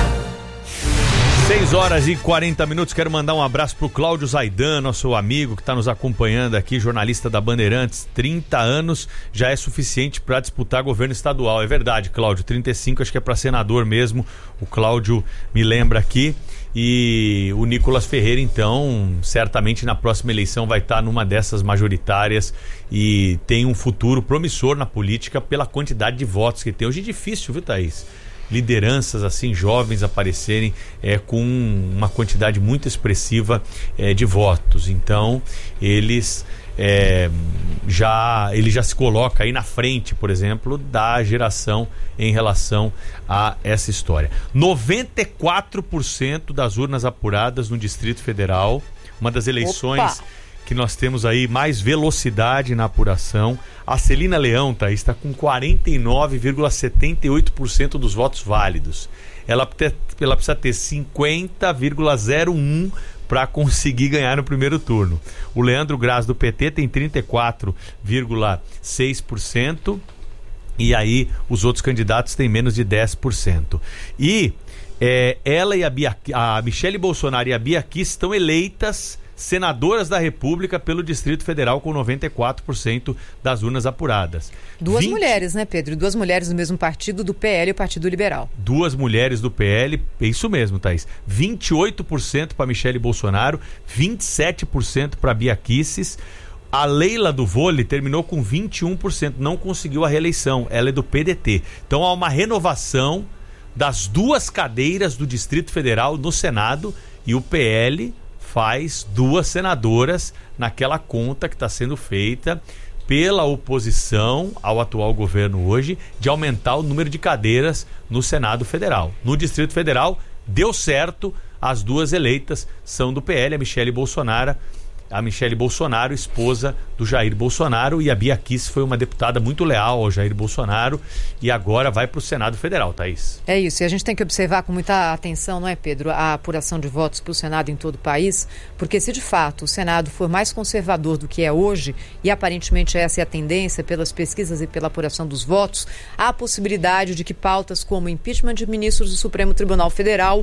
seis horas e quarenta minutos, quero mandar um abraço pro Cláudio Zaidan, nosso amigo que está nos acompanhando aqui, jornalista da Bandeirantes. trinta anos já é suficiente para disputar governo estadual. É verdade, Cláudio, trinta e cinco acho que é para senador mesmo, o Cláudio me lembra aqui. E o Nicolas Ferreira, então, certamente na próxima eleição vai estar numa dessas majoritárias e tem um futuro promissor na política pela quantidade de votos que tem. Hoje é difícil, viu, Thaís? Lideranças assim jovens aparecerem é, com uma quantidade muito expressiva é, de votos. Então eles é, já ele já se coloca aí na frente, por exemplo, da geração em relação a essa história. noventa e quatro por cento das urnas apuradas no Distrito Federal, uma das eleições Opa. que nós temos aí mais velocidade na apuração. A Celina Leão, tá, está com quarenta e nove vírgula setenta e oito por cento dos votos válidos. Ela, ela precisa ter cinquenta vírgula zero um para conseguir ganhar no primeiro turno. O Leandro Graz do P T tem trinta e quatro vírgula seis por cento e aí os outros candidatos têm menos de dez por cento. E é, ela e a, Bia, a Michele Bolsonaro e a Bia Kicis estão eleitas senadoras da República pelo Distrito Federal com noventa e quatro por cento das urnas apuradas. Duas vinte mulheres, né, Pedro? Duas mulheres do mesmo partido, do P L e o Partido Liberal. Duas mulheres do P L, é isso mesmo, Thaís. vinte e oito por cento para Michele Bolsonaro, vinte e sete por cento para Bia Kicis. A Leila do vôlei terminou com vinte e um por cento, não conseguiu a reeleição, ela é do P D T. Então há uma renovação das duas cadeiras do Distrito Federal no Senado e o P L faz duas senadoras naquela conta que está sendo feita pela oposição ao atual governo hoje de aumentar o número de cadeiras no Senado Federal. No Distrito Federal deu certo, as duas eleitas são do P L, a Michele Bolsonaro, a Michele Bolsonaro, esposa do Jair Bolsonaro, e a Bia Kicis foi uma deputada muito leal ao Jair Bolsonaro e agora vai para o Senado Federal, Thaís. É isso, e a gente tem que observar com muita atenção, não é, Pedro, a apuração de votos para o Senado em todo o país, porque se de fato o Senado for mais conservador do que é hoje, e aparentemente essa é a tendência pelas pesquisas e pela apuração dos votos, há a possibilidade de que pautas como impeachment de ministros do Supremo Tribunal Federal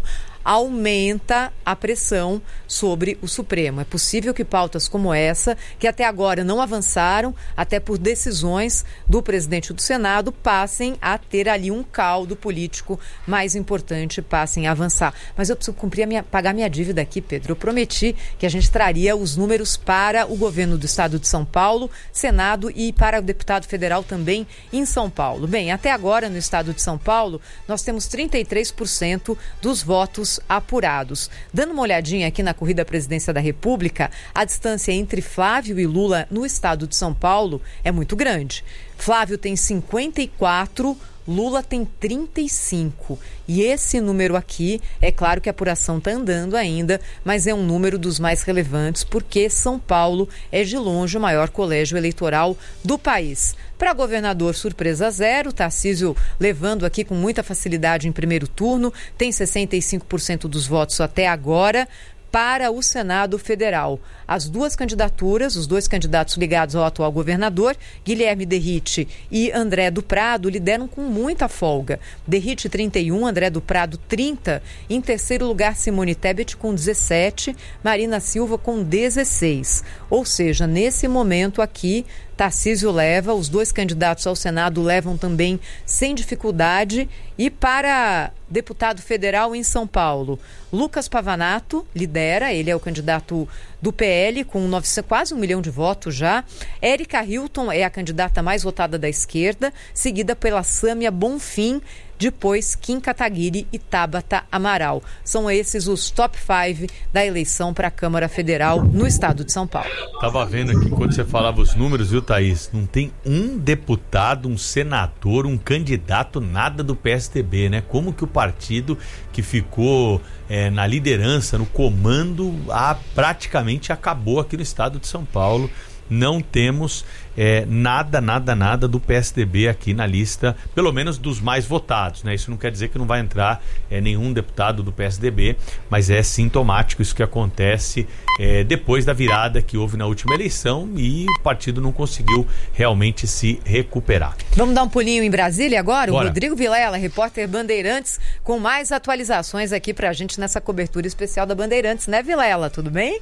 aumenta a pressão sobre o Supremo. É possível que pautas como essa, que até agora não avançaram, até por decisões do presidente do Senado, passem a ter ali um caldo político mais importante, passem a avançar. Mas eu preciso cumprir a minha, pagar minha dívida aqui, Pedro. Eu prometi que a gente traria os números para o governo do estado de São Paulo, Senado e para o deputado federal também em São Paulo. Bem, até agora no estado de São Paulo, nós temos trinta e três por cento dos votos apurados. Dando uma olhadinha aqui na corrida à presidência da República, a distância entre Flávio e Lula no estado de São Paulo é muito grande. Flávio tem cinquenta e quatro, Lula tem trinta e cinco. E esse número aqui, é claro que a apuração está andando ainda, mas é um número dos mais relevantes, porque São Paulo é de longe o maior colégio eleitoral do país. Para governador, surpresa zero, Tarcísio levando aqui com muita facilidade em primeiro turno, tem sessenta e cinco por cento dos votos até agora. Para o Senado Federal, as duas candidaturas, os dois candidatos ligados ao atual governador, Guilherme Derrite e André do Prado, lideram com muita folga. Derrite trinta e um, André do Prado trinta. Em terceiro lugar, Simone Tebet com dezessete, Marina Silva com dezesseis. Ou seja, nesse momento aqui, Tarcísio leva, os dois candidatos ao Senado levam também sem dificuldade. E para deputado federal em São Paulo, Lucas Pavanato lidera, ele é o candidato do P L com novecentos, quase um milhão de votos já. Érica Hilton é a candidata mais votada da esquerda, seguida pela Sâmia Bonfim, depois Kim Kataguiri e Tabata Amaral. São esses os top cinco da eleição para a Câmara Federal no estado de São Paulo. Estava vendo aqui quando você falava os números, viu, Thaís? Não tem um deputado, um senador, um candidato, nada do P S D B, né? Como que o partido que ficou é, na liderança, no comando, a, praticamente acabou aqui no estado de São Paulo. Não temos é, nada, nada, nada do P S D B aqui na lista, pelo menos dos mais votados, né? Isso não quer dizer que não vai entrar é, nenhum deputado do P S D B, mas é sintomático isso que acontece é, depois da virada que houve na última eleição e o partido não conseguiu realmente se recuperar. Vamos dar um pulinho em Brasília agora? Bora. O Rodrigo Vilela, repórter Bandeirantes, com mais atualizações aqui pra gente nessa cobertura especial da Bandeirantes, né, Vilela? Tudo bem?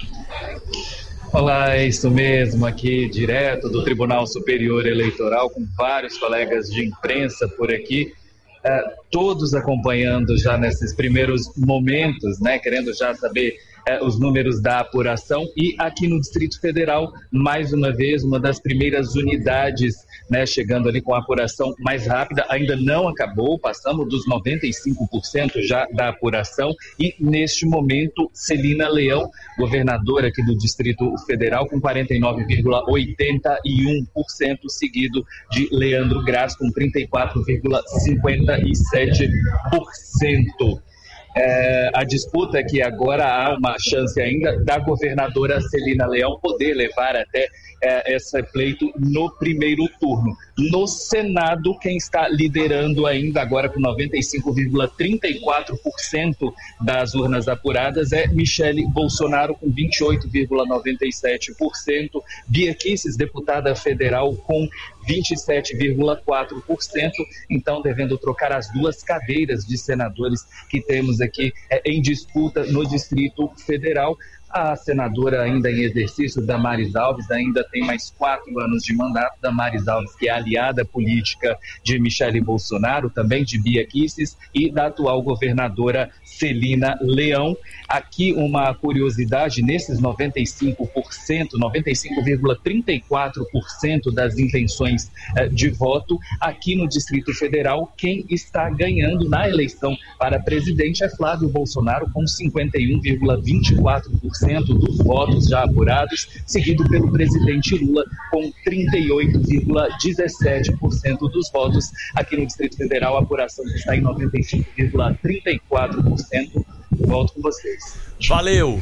Olá, é isso mesmo, aqui direto do Tribunal Superior Eleitoral, com vários colegas de imprensa por aqui, uh, todos acompanhando já nesses primeiros momentos, né, querendo já saber uh, os números da apuração. E aqui no Distrito Federal, mais uma vez, uma das primeiras unidades, né, chegando ali com a apuração mais rápida, ainda não acabou, passamos dos noventa e cinco por cento já da apuração e neste momento Celina Leão, governadora aqui do Distrito Federal, com quarenta e nove vírgula oitenta e um por cento, seguido de Leandro Graz com trinta e quatro vírgula cinquenta e sete por cento. É, a disputa é que agora há uma chance ainda da governadora Celina Leão poder levar até é, esse pleito no primeiro turno. No Senado, quem está liderando ainda agora com noventa e cinco vírgula trinta e quatro por cento das urnas apuradas é Michele Bolsonaro com vinte e oito vírgula noventa e sete por cento, Bia Kicis, deputada federal, com vinte e sete vírgula quatro por cento, então devendo trocar as duas cadeiras de senadores que temos aqui é, em disputa no Distrito Federal. A senadora ainda em exercício, Damares Alves, ainda tem mais quatro anos de mandato. Damares Alves, que é aliada política de Michele Bolsonaro, também de Bia Kicis e da atual governadora Celina Leão. Aqui uma curiosidade, nesses noventa e cinco por cento, noventa e cinco vírgula trinta e quatro por cento das intenções eh, de voto, aqui no Distrito Federal, quem está ganhando na eleição para presidente é Flávio Bolsonaro, com cinquenta e um vírgula vinte e quatro por cento dos votos já apurados, seguido pelo presidente Lula, com trinta e oito vírgula dezessete por cento dos votos. Aqui no Distrito Federal, a apuração está em noventa e cinco vírgula trinta e quatro por cento. Volto com vocês. Valeu!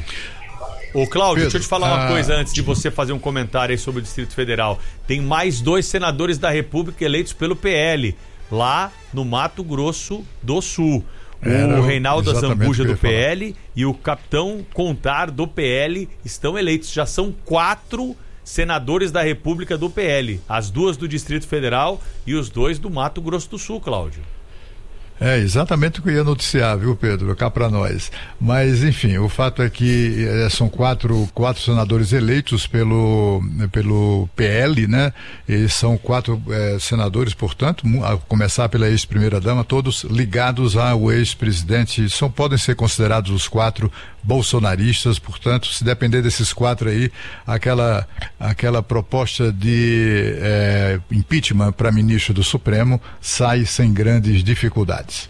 Ô Cláudio, Pedro, deixa eu te falar uma ah, coisa antes de você fazer um comentário aí sobre o Distrito Federal. Tem mais dois senadores da República eleitos pelo P L, lá no Mato Grosso do Sul. Era o Reinaldo Azambuja do P L falar. E o Capitão Contar do P L estão eleitos. Já são quatro senadores da República do P L. As duas do Distrito Federal e os dois do Mato Grosso do Sul, Cláudio. É exatamente o que eu ia noticiar, viu, Pedro? Cá para nós. Mas, enfim, o fato é que é, são quatro, quatro senadores eleitos pelo, pelo P L, né? E são quatro é, senadores, portanto, a começar pela ex-primeira-dama, todos ligados ao ex-presidente. São, podem ser considerados os quatro bolsonaristas, portanto, se depender desses quatro aí, aquela, aquela proposta de é, impeachment para ministro do Supremo sai sem grandes dificuldades.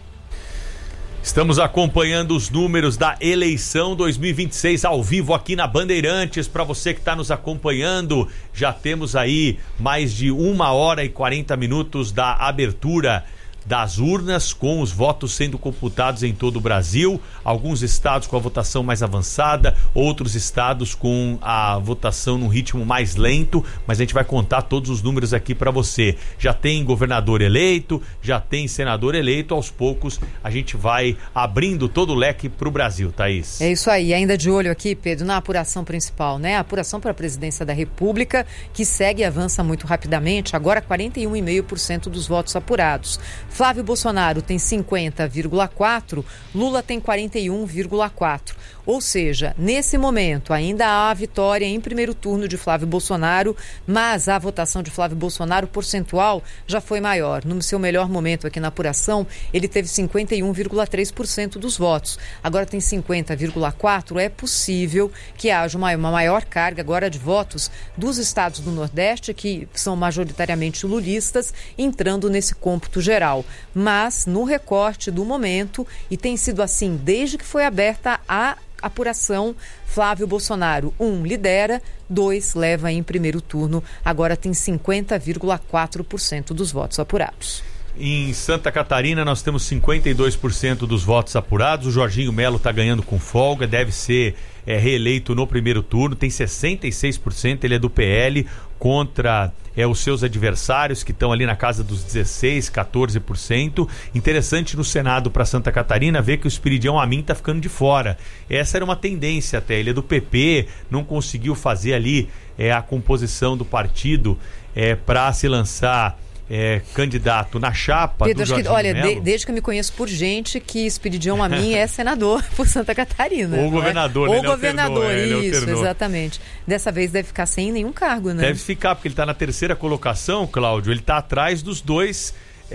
Estamos acompanhando os números da eleição dois mil e vinte e seis ao vivo aqui na Bandeirantes. Para você que está nos acompanhando, já temos aí mais de uma hora e quarenta minutos da abertura das urnas, com os votos sendo computados em todo o Brasil. Alguns estados com a votação mais avançada, outros estados com a votação num ritmo mais lento, mas a gente vai contar todos os números aqui para você. Já tem governador eleito, já tem senador eleito. Aos poucos a gente vai abrindo todo o leque para o Brasil, Thaís. É isso aí, ainda de olho aqui, Pedro, na apuração principal, né? A apuração para a presidência da República, que segue e avança muito rapidamente, agora quarenta e um vírgula cinco por cento dos votos apurados. Flávio Bolsonaro tem cinquenta vírgula quatro por cento, Lula tem quarenta e um vírgula quatro por cento. Ou seja, nesse momento ainda há a vitória em primeiro turno de Flávio Bolsonaro, mas a votação de Flávio Bolsonaro percentual já foi maior. No seu melhor momento aqui na apuração, ele teve cinquenta e um vírgula três por cento dos votos. Agora tem cinquenta vírgula quatro por cento. É possível que haja uma, uma maior carga agora de votos dos estados do Nordeste, que são majoritariamente lulistas, entrando nesse cômputo geral. Mas no recorte do momento, e tem sido assim desde que foi aberta a apuração, Flávio Bolsonaro, um, lidera, dois, leva em primeiro turno, agora tem cinquenta vírgula quatro por cento dos votos apurados. Em Santa Catarina nós temos cinquenta e dois por cento dos votos apurados. O Jorginho Melo está ganhando com folga, deve ser é, reeleito no primeiro turno, tem sessenta e seis por cento, ele é do P L, contra é, os seus adversários, que estão ali na casa dos dezesseis, quatorze por cento. Interessante no Senado para Santa Catarina ver que o Espiridião Amin está ficando de fora. Essa era uma tendência até, ele é do P P, não conseguiu fazer ali é, a composição do partido é, para se lançar É, candidato na chapa Pedro, do Jorginho que, olha, Melo. De, desde que eu me conheço por gente, que Espiridião Amin é senador por Santa Catarina. Ou governador, é? né? Ou governador, alternou, isso, é, exatamente. Dessa vez deve ficar sem nenhum cargo, né? Deve ficar, porque ele está na terceira colocação, Cláudio, ele está atrás dos dois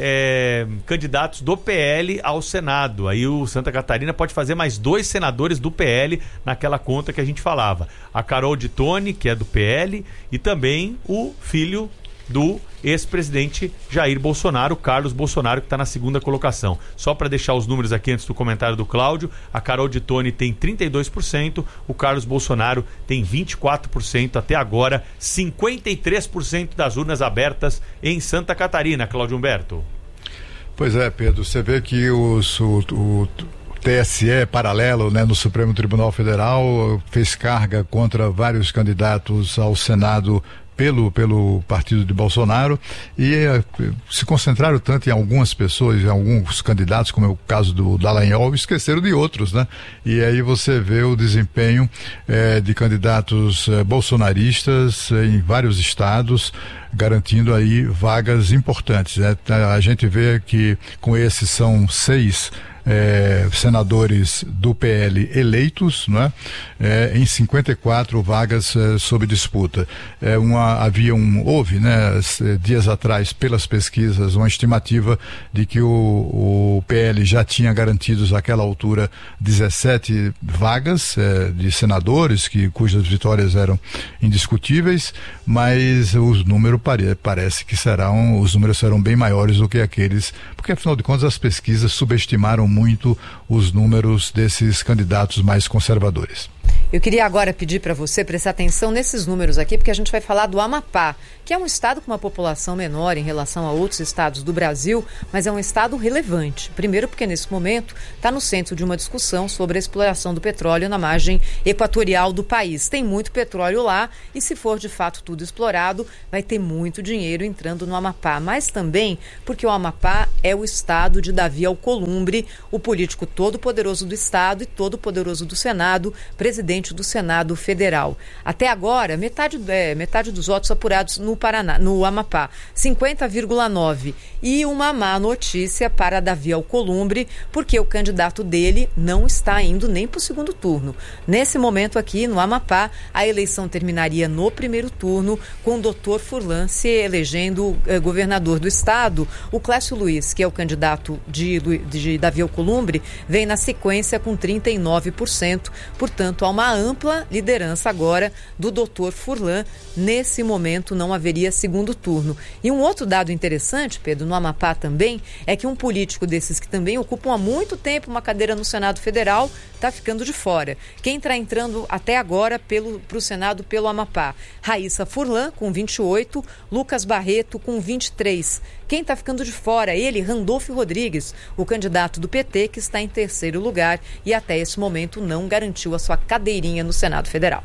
é, candidatos do P L ao Senado. Aí o Santa Catarina pode fazer mais dois senadores do P L naquela conta que a gente falava. A Carol de Tone, que é do P L, e também o filho do ex-presidente Jair Bolsonaro, Carlos Bolsonaro, que está na segunda colocação. Só para deixar os números aqui antes do comentário do Cláudio, a Carol de Tone tem trinta e dois por cento, o Carlos Bolsonaro tem vinte e quatro por cento. Até agora, cinquenta e três por cento das urnas abertas em Santa Catarina, Cláudio Humberto. Pois é, Pedro, você vê que os, o, o T S E paralelo, né, no Supremo Tribunal Federal fez carga contra vários candidatos ao Senado pelo, pelo partido de Bolsonaro e eh, se concentraram tanto em algumas pessoas, em alguns candidatos, como é o caso do Dallagnol, esqueceram de outros, né? E aí você vê o desempenho eh, de candidatos eh, bolsonaristas eh, em vários estados, garantindo aí vagas importantes, né? A gente vê que com esses são seis é, senadores do P L eleitos, né? É, em cinquenta e quatro vagas é, sob disputa. É, uma, havia um, houve, né, dias atrás, pelas pesquisas, uma estimativa de que o, o P L já tinha garantidos àquela altura dezessete vagas é, de senadores, que, cujas vitórias eram indiscutíveis, mas os números pare, parece que serão, os números serão bem maiores do que aqueles, porque afinal de contas as pesquisas subestimaram muito os números desses candidatos mais conservadores. Eu queria agora pedir para você prestar atenção nesses números aqui, porque a gente vai falar do Amapá, que é um estado com uma população menor em relação a outros estados do Brasil, mas é um estado relevante. Primeiro porque nesse momento está no centro de uma discussão sobre a exploração do petróleo na margem equatorial do país. Tem muito petróleo lá e, se for de fato tudo explorado, vai ter muito dinheiro entrando no Amapá. Mas também porque o Amapá é o estado de Davi Alcolumbre, o político todo poderoso do estado e todo poderoso do Senado, presidente do Senado Federal. Até agora, metade, é, metade dos votos apurados no Paraná, no Amapá, cinquenta vírgula nove. E uma má notícia para Davi Alcolumbre, porque o candidato dele não está indo nem para o segundo turno. Nesse momento aqui, no Amapá, a eleição terminaria no primeiro turno, com o doutor Furlan se elegendo eh, governador do estado. O Clécio Luiz, que é o candidato de, de Davi Alcolumbre, vem na sequência com trinta e nove por cento. Portanto, há uma ampla liderança agora do doutor Furlan. Nesse momento não haveria segundo turno. E um outro dado interessante, Pedro, no Amapá também, é que um político desses que também ocupam há muito tempo uma cadeira no Senado Federal está ficando de fora. Quem está entrando até agora para o Senado pelo Amapá? Raíssa Furlan, com vinte e oito, Lucas Barreto, com vinte e três. Quem está ficando de fora? Ele, Randolfo Rodrigues, o candidato do P T, que está em terceiro lugar e até esse momento não garantiu a sua cadeirinha no Senado Federal.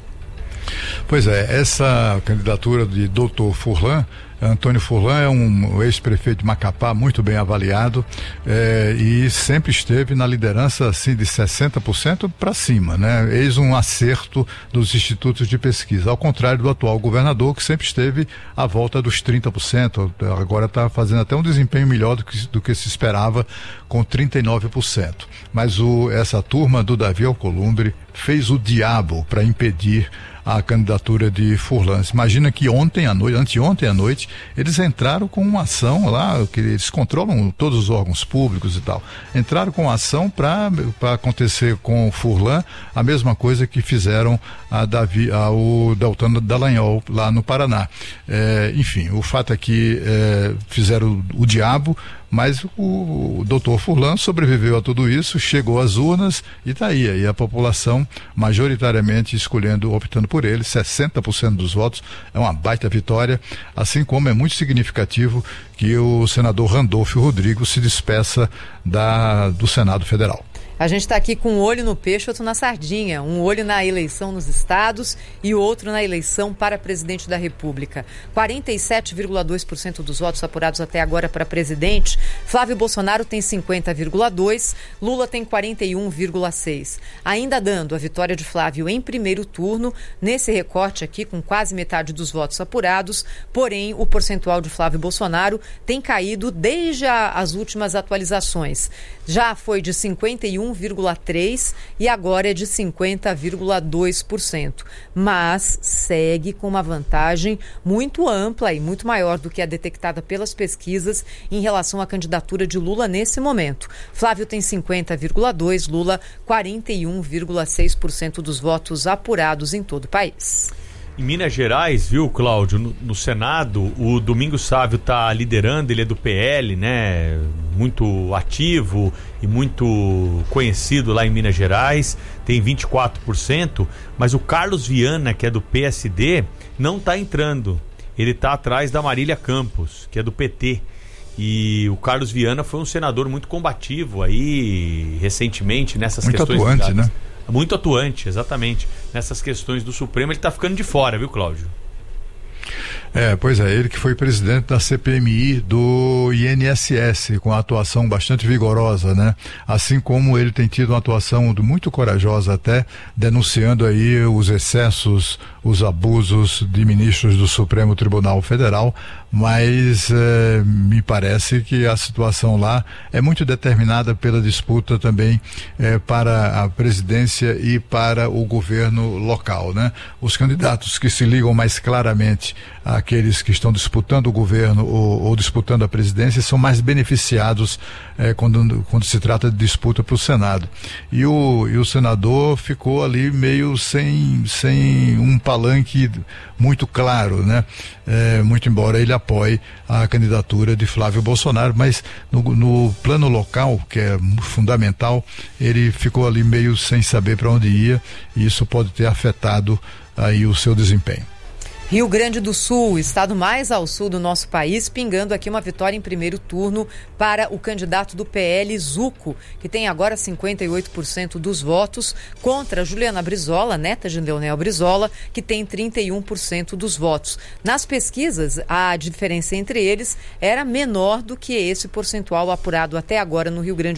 Pois é, essa candidatura de doutor Furlan, Antônio Furlan é um ex-prefeito de Macapá muito bem avaliado é, e sempre esteve na liderança assim de sessenta por cento para cima, né? Eis um acerto dos institutos de pesquisa, ao contrário do atual governador, que sempre esteve à volta dos trinta por cento, agora está fazendo até um desempenho melhor do que, do que se esperava, com trinta e nove por cento. Mas o, essa turma do Davi Alcolumbre fez o diabo para impedir a candidatura de Furlan. Imagina que ontem à noite, anteontem à noite, eles entraram com uma ação lá, que eles controlam todos os órgãos públicos e tal, entraram com uma ação para acontecer com o Furlan a mesma coisa que fizeram a Davi, ao Deltan Dallagnol lá no Paraná. É, enfim, o fato é que é, fizeram o, o diabo, mas o, o doutor Furlan sobreviveu a tudo isso, chegou às urnas e está aí, aí a população majoritariamente escolhendo, optando por ele, sessenta por cento dos votos, é uma baita vitória, assim como é muito significativo que o senador Randolfo Rodrigues se despeça da, do Senado Federal. A gente está aqui com um olho no peixe, outro na sardinha. Um olho na eleição nos estados e outro na eleição para presidente da República. quarenta e sete vírgula dois por cento dos votos apurados até agora para presidente. Flávio Bolsonaro tem cinquenta vírgula dois por cento, Lula tem quarenta e um vírgula seis por cento. Ainda dando a vitória de Flávio em primeiro turno, nesse recorte aqui, com quase metade dos votos apurados. Porém, o percentual de Flávio Bolsonaro tem caído desde a, as últimas atualizações. Já foi de cinquenta e um vírgula três por cento e agora é de cinquenta vírgula dois por cento. Mas segue com uma vantagem muito ampla e muito maior do que a detectada pelas pesquisas em relação à candidatura de Lula nesse momento. Flávio tem cinquenta vírgula dois por cento, Lula quarenta e um vírgula seis por cento dos votos apurados em todo o país. Em Minas Gerais, viu, Cláudio, no, no Senado, o Domingos Sávio está liderando, ele é do P L, né? Muito ativo e muito conhecido lá em Minas Gerais, tem vinte e quatro por cento, mas o Carlos Viana, que é do P S D, não está entrando. Ele está atrás da Marília Campos, que é do P T. E o Carlos Viana foi um senador muito combativo aí, recentemente, nessas muito questões... Muito atuante, né? Muito atuante, exatamente. Nessas questões do Supremo, ele está ficando de fora, viu, Cláudio? É, pois é, ele que foi presidente da C P M I do I N S S, com a atuação bastante vigorosa, né? Assim como ele tem tido uma atuação muito corajosa até, denunciando aí os excessos, os abusos de ministros do Supremo Tribunal Federal, mas eh, me parece que a situação lá é muito determinada pela disputa também eh, para a presidência e para o governo local, né? Os candidatos que se ligam mais claramente àqueles que estão disputando o governo ou, ou disputando a presidência são mais beneficiados eh, quando, quando se trata de disputa para o Senado. E o, e o senador ficou ali meio sem, sem um palanque muito claro, né? É, muito embora ele apoie a candidatura de Flávio Bolsonaro, mas no, no plano local, que é fundamental, ele ficou ali meio sem saber para onde ia, e isso pode ter afetado aí o seu desempenho. Rio Grande do Sul, estado mais ao sul do nosso país, pingando aqui uma vitória em primeiro turno para o candidato do P L, Zuco, que tem agora cinquenta e oito por cento dos votos, contra Juliana Brizola, neta de Leonel Brizola, que tem trinta e um por cento dos votos. Nas pesquisas, a diferença entre eles era menor do que esse percentual apurado até agora no Rio Grande do Sul.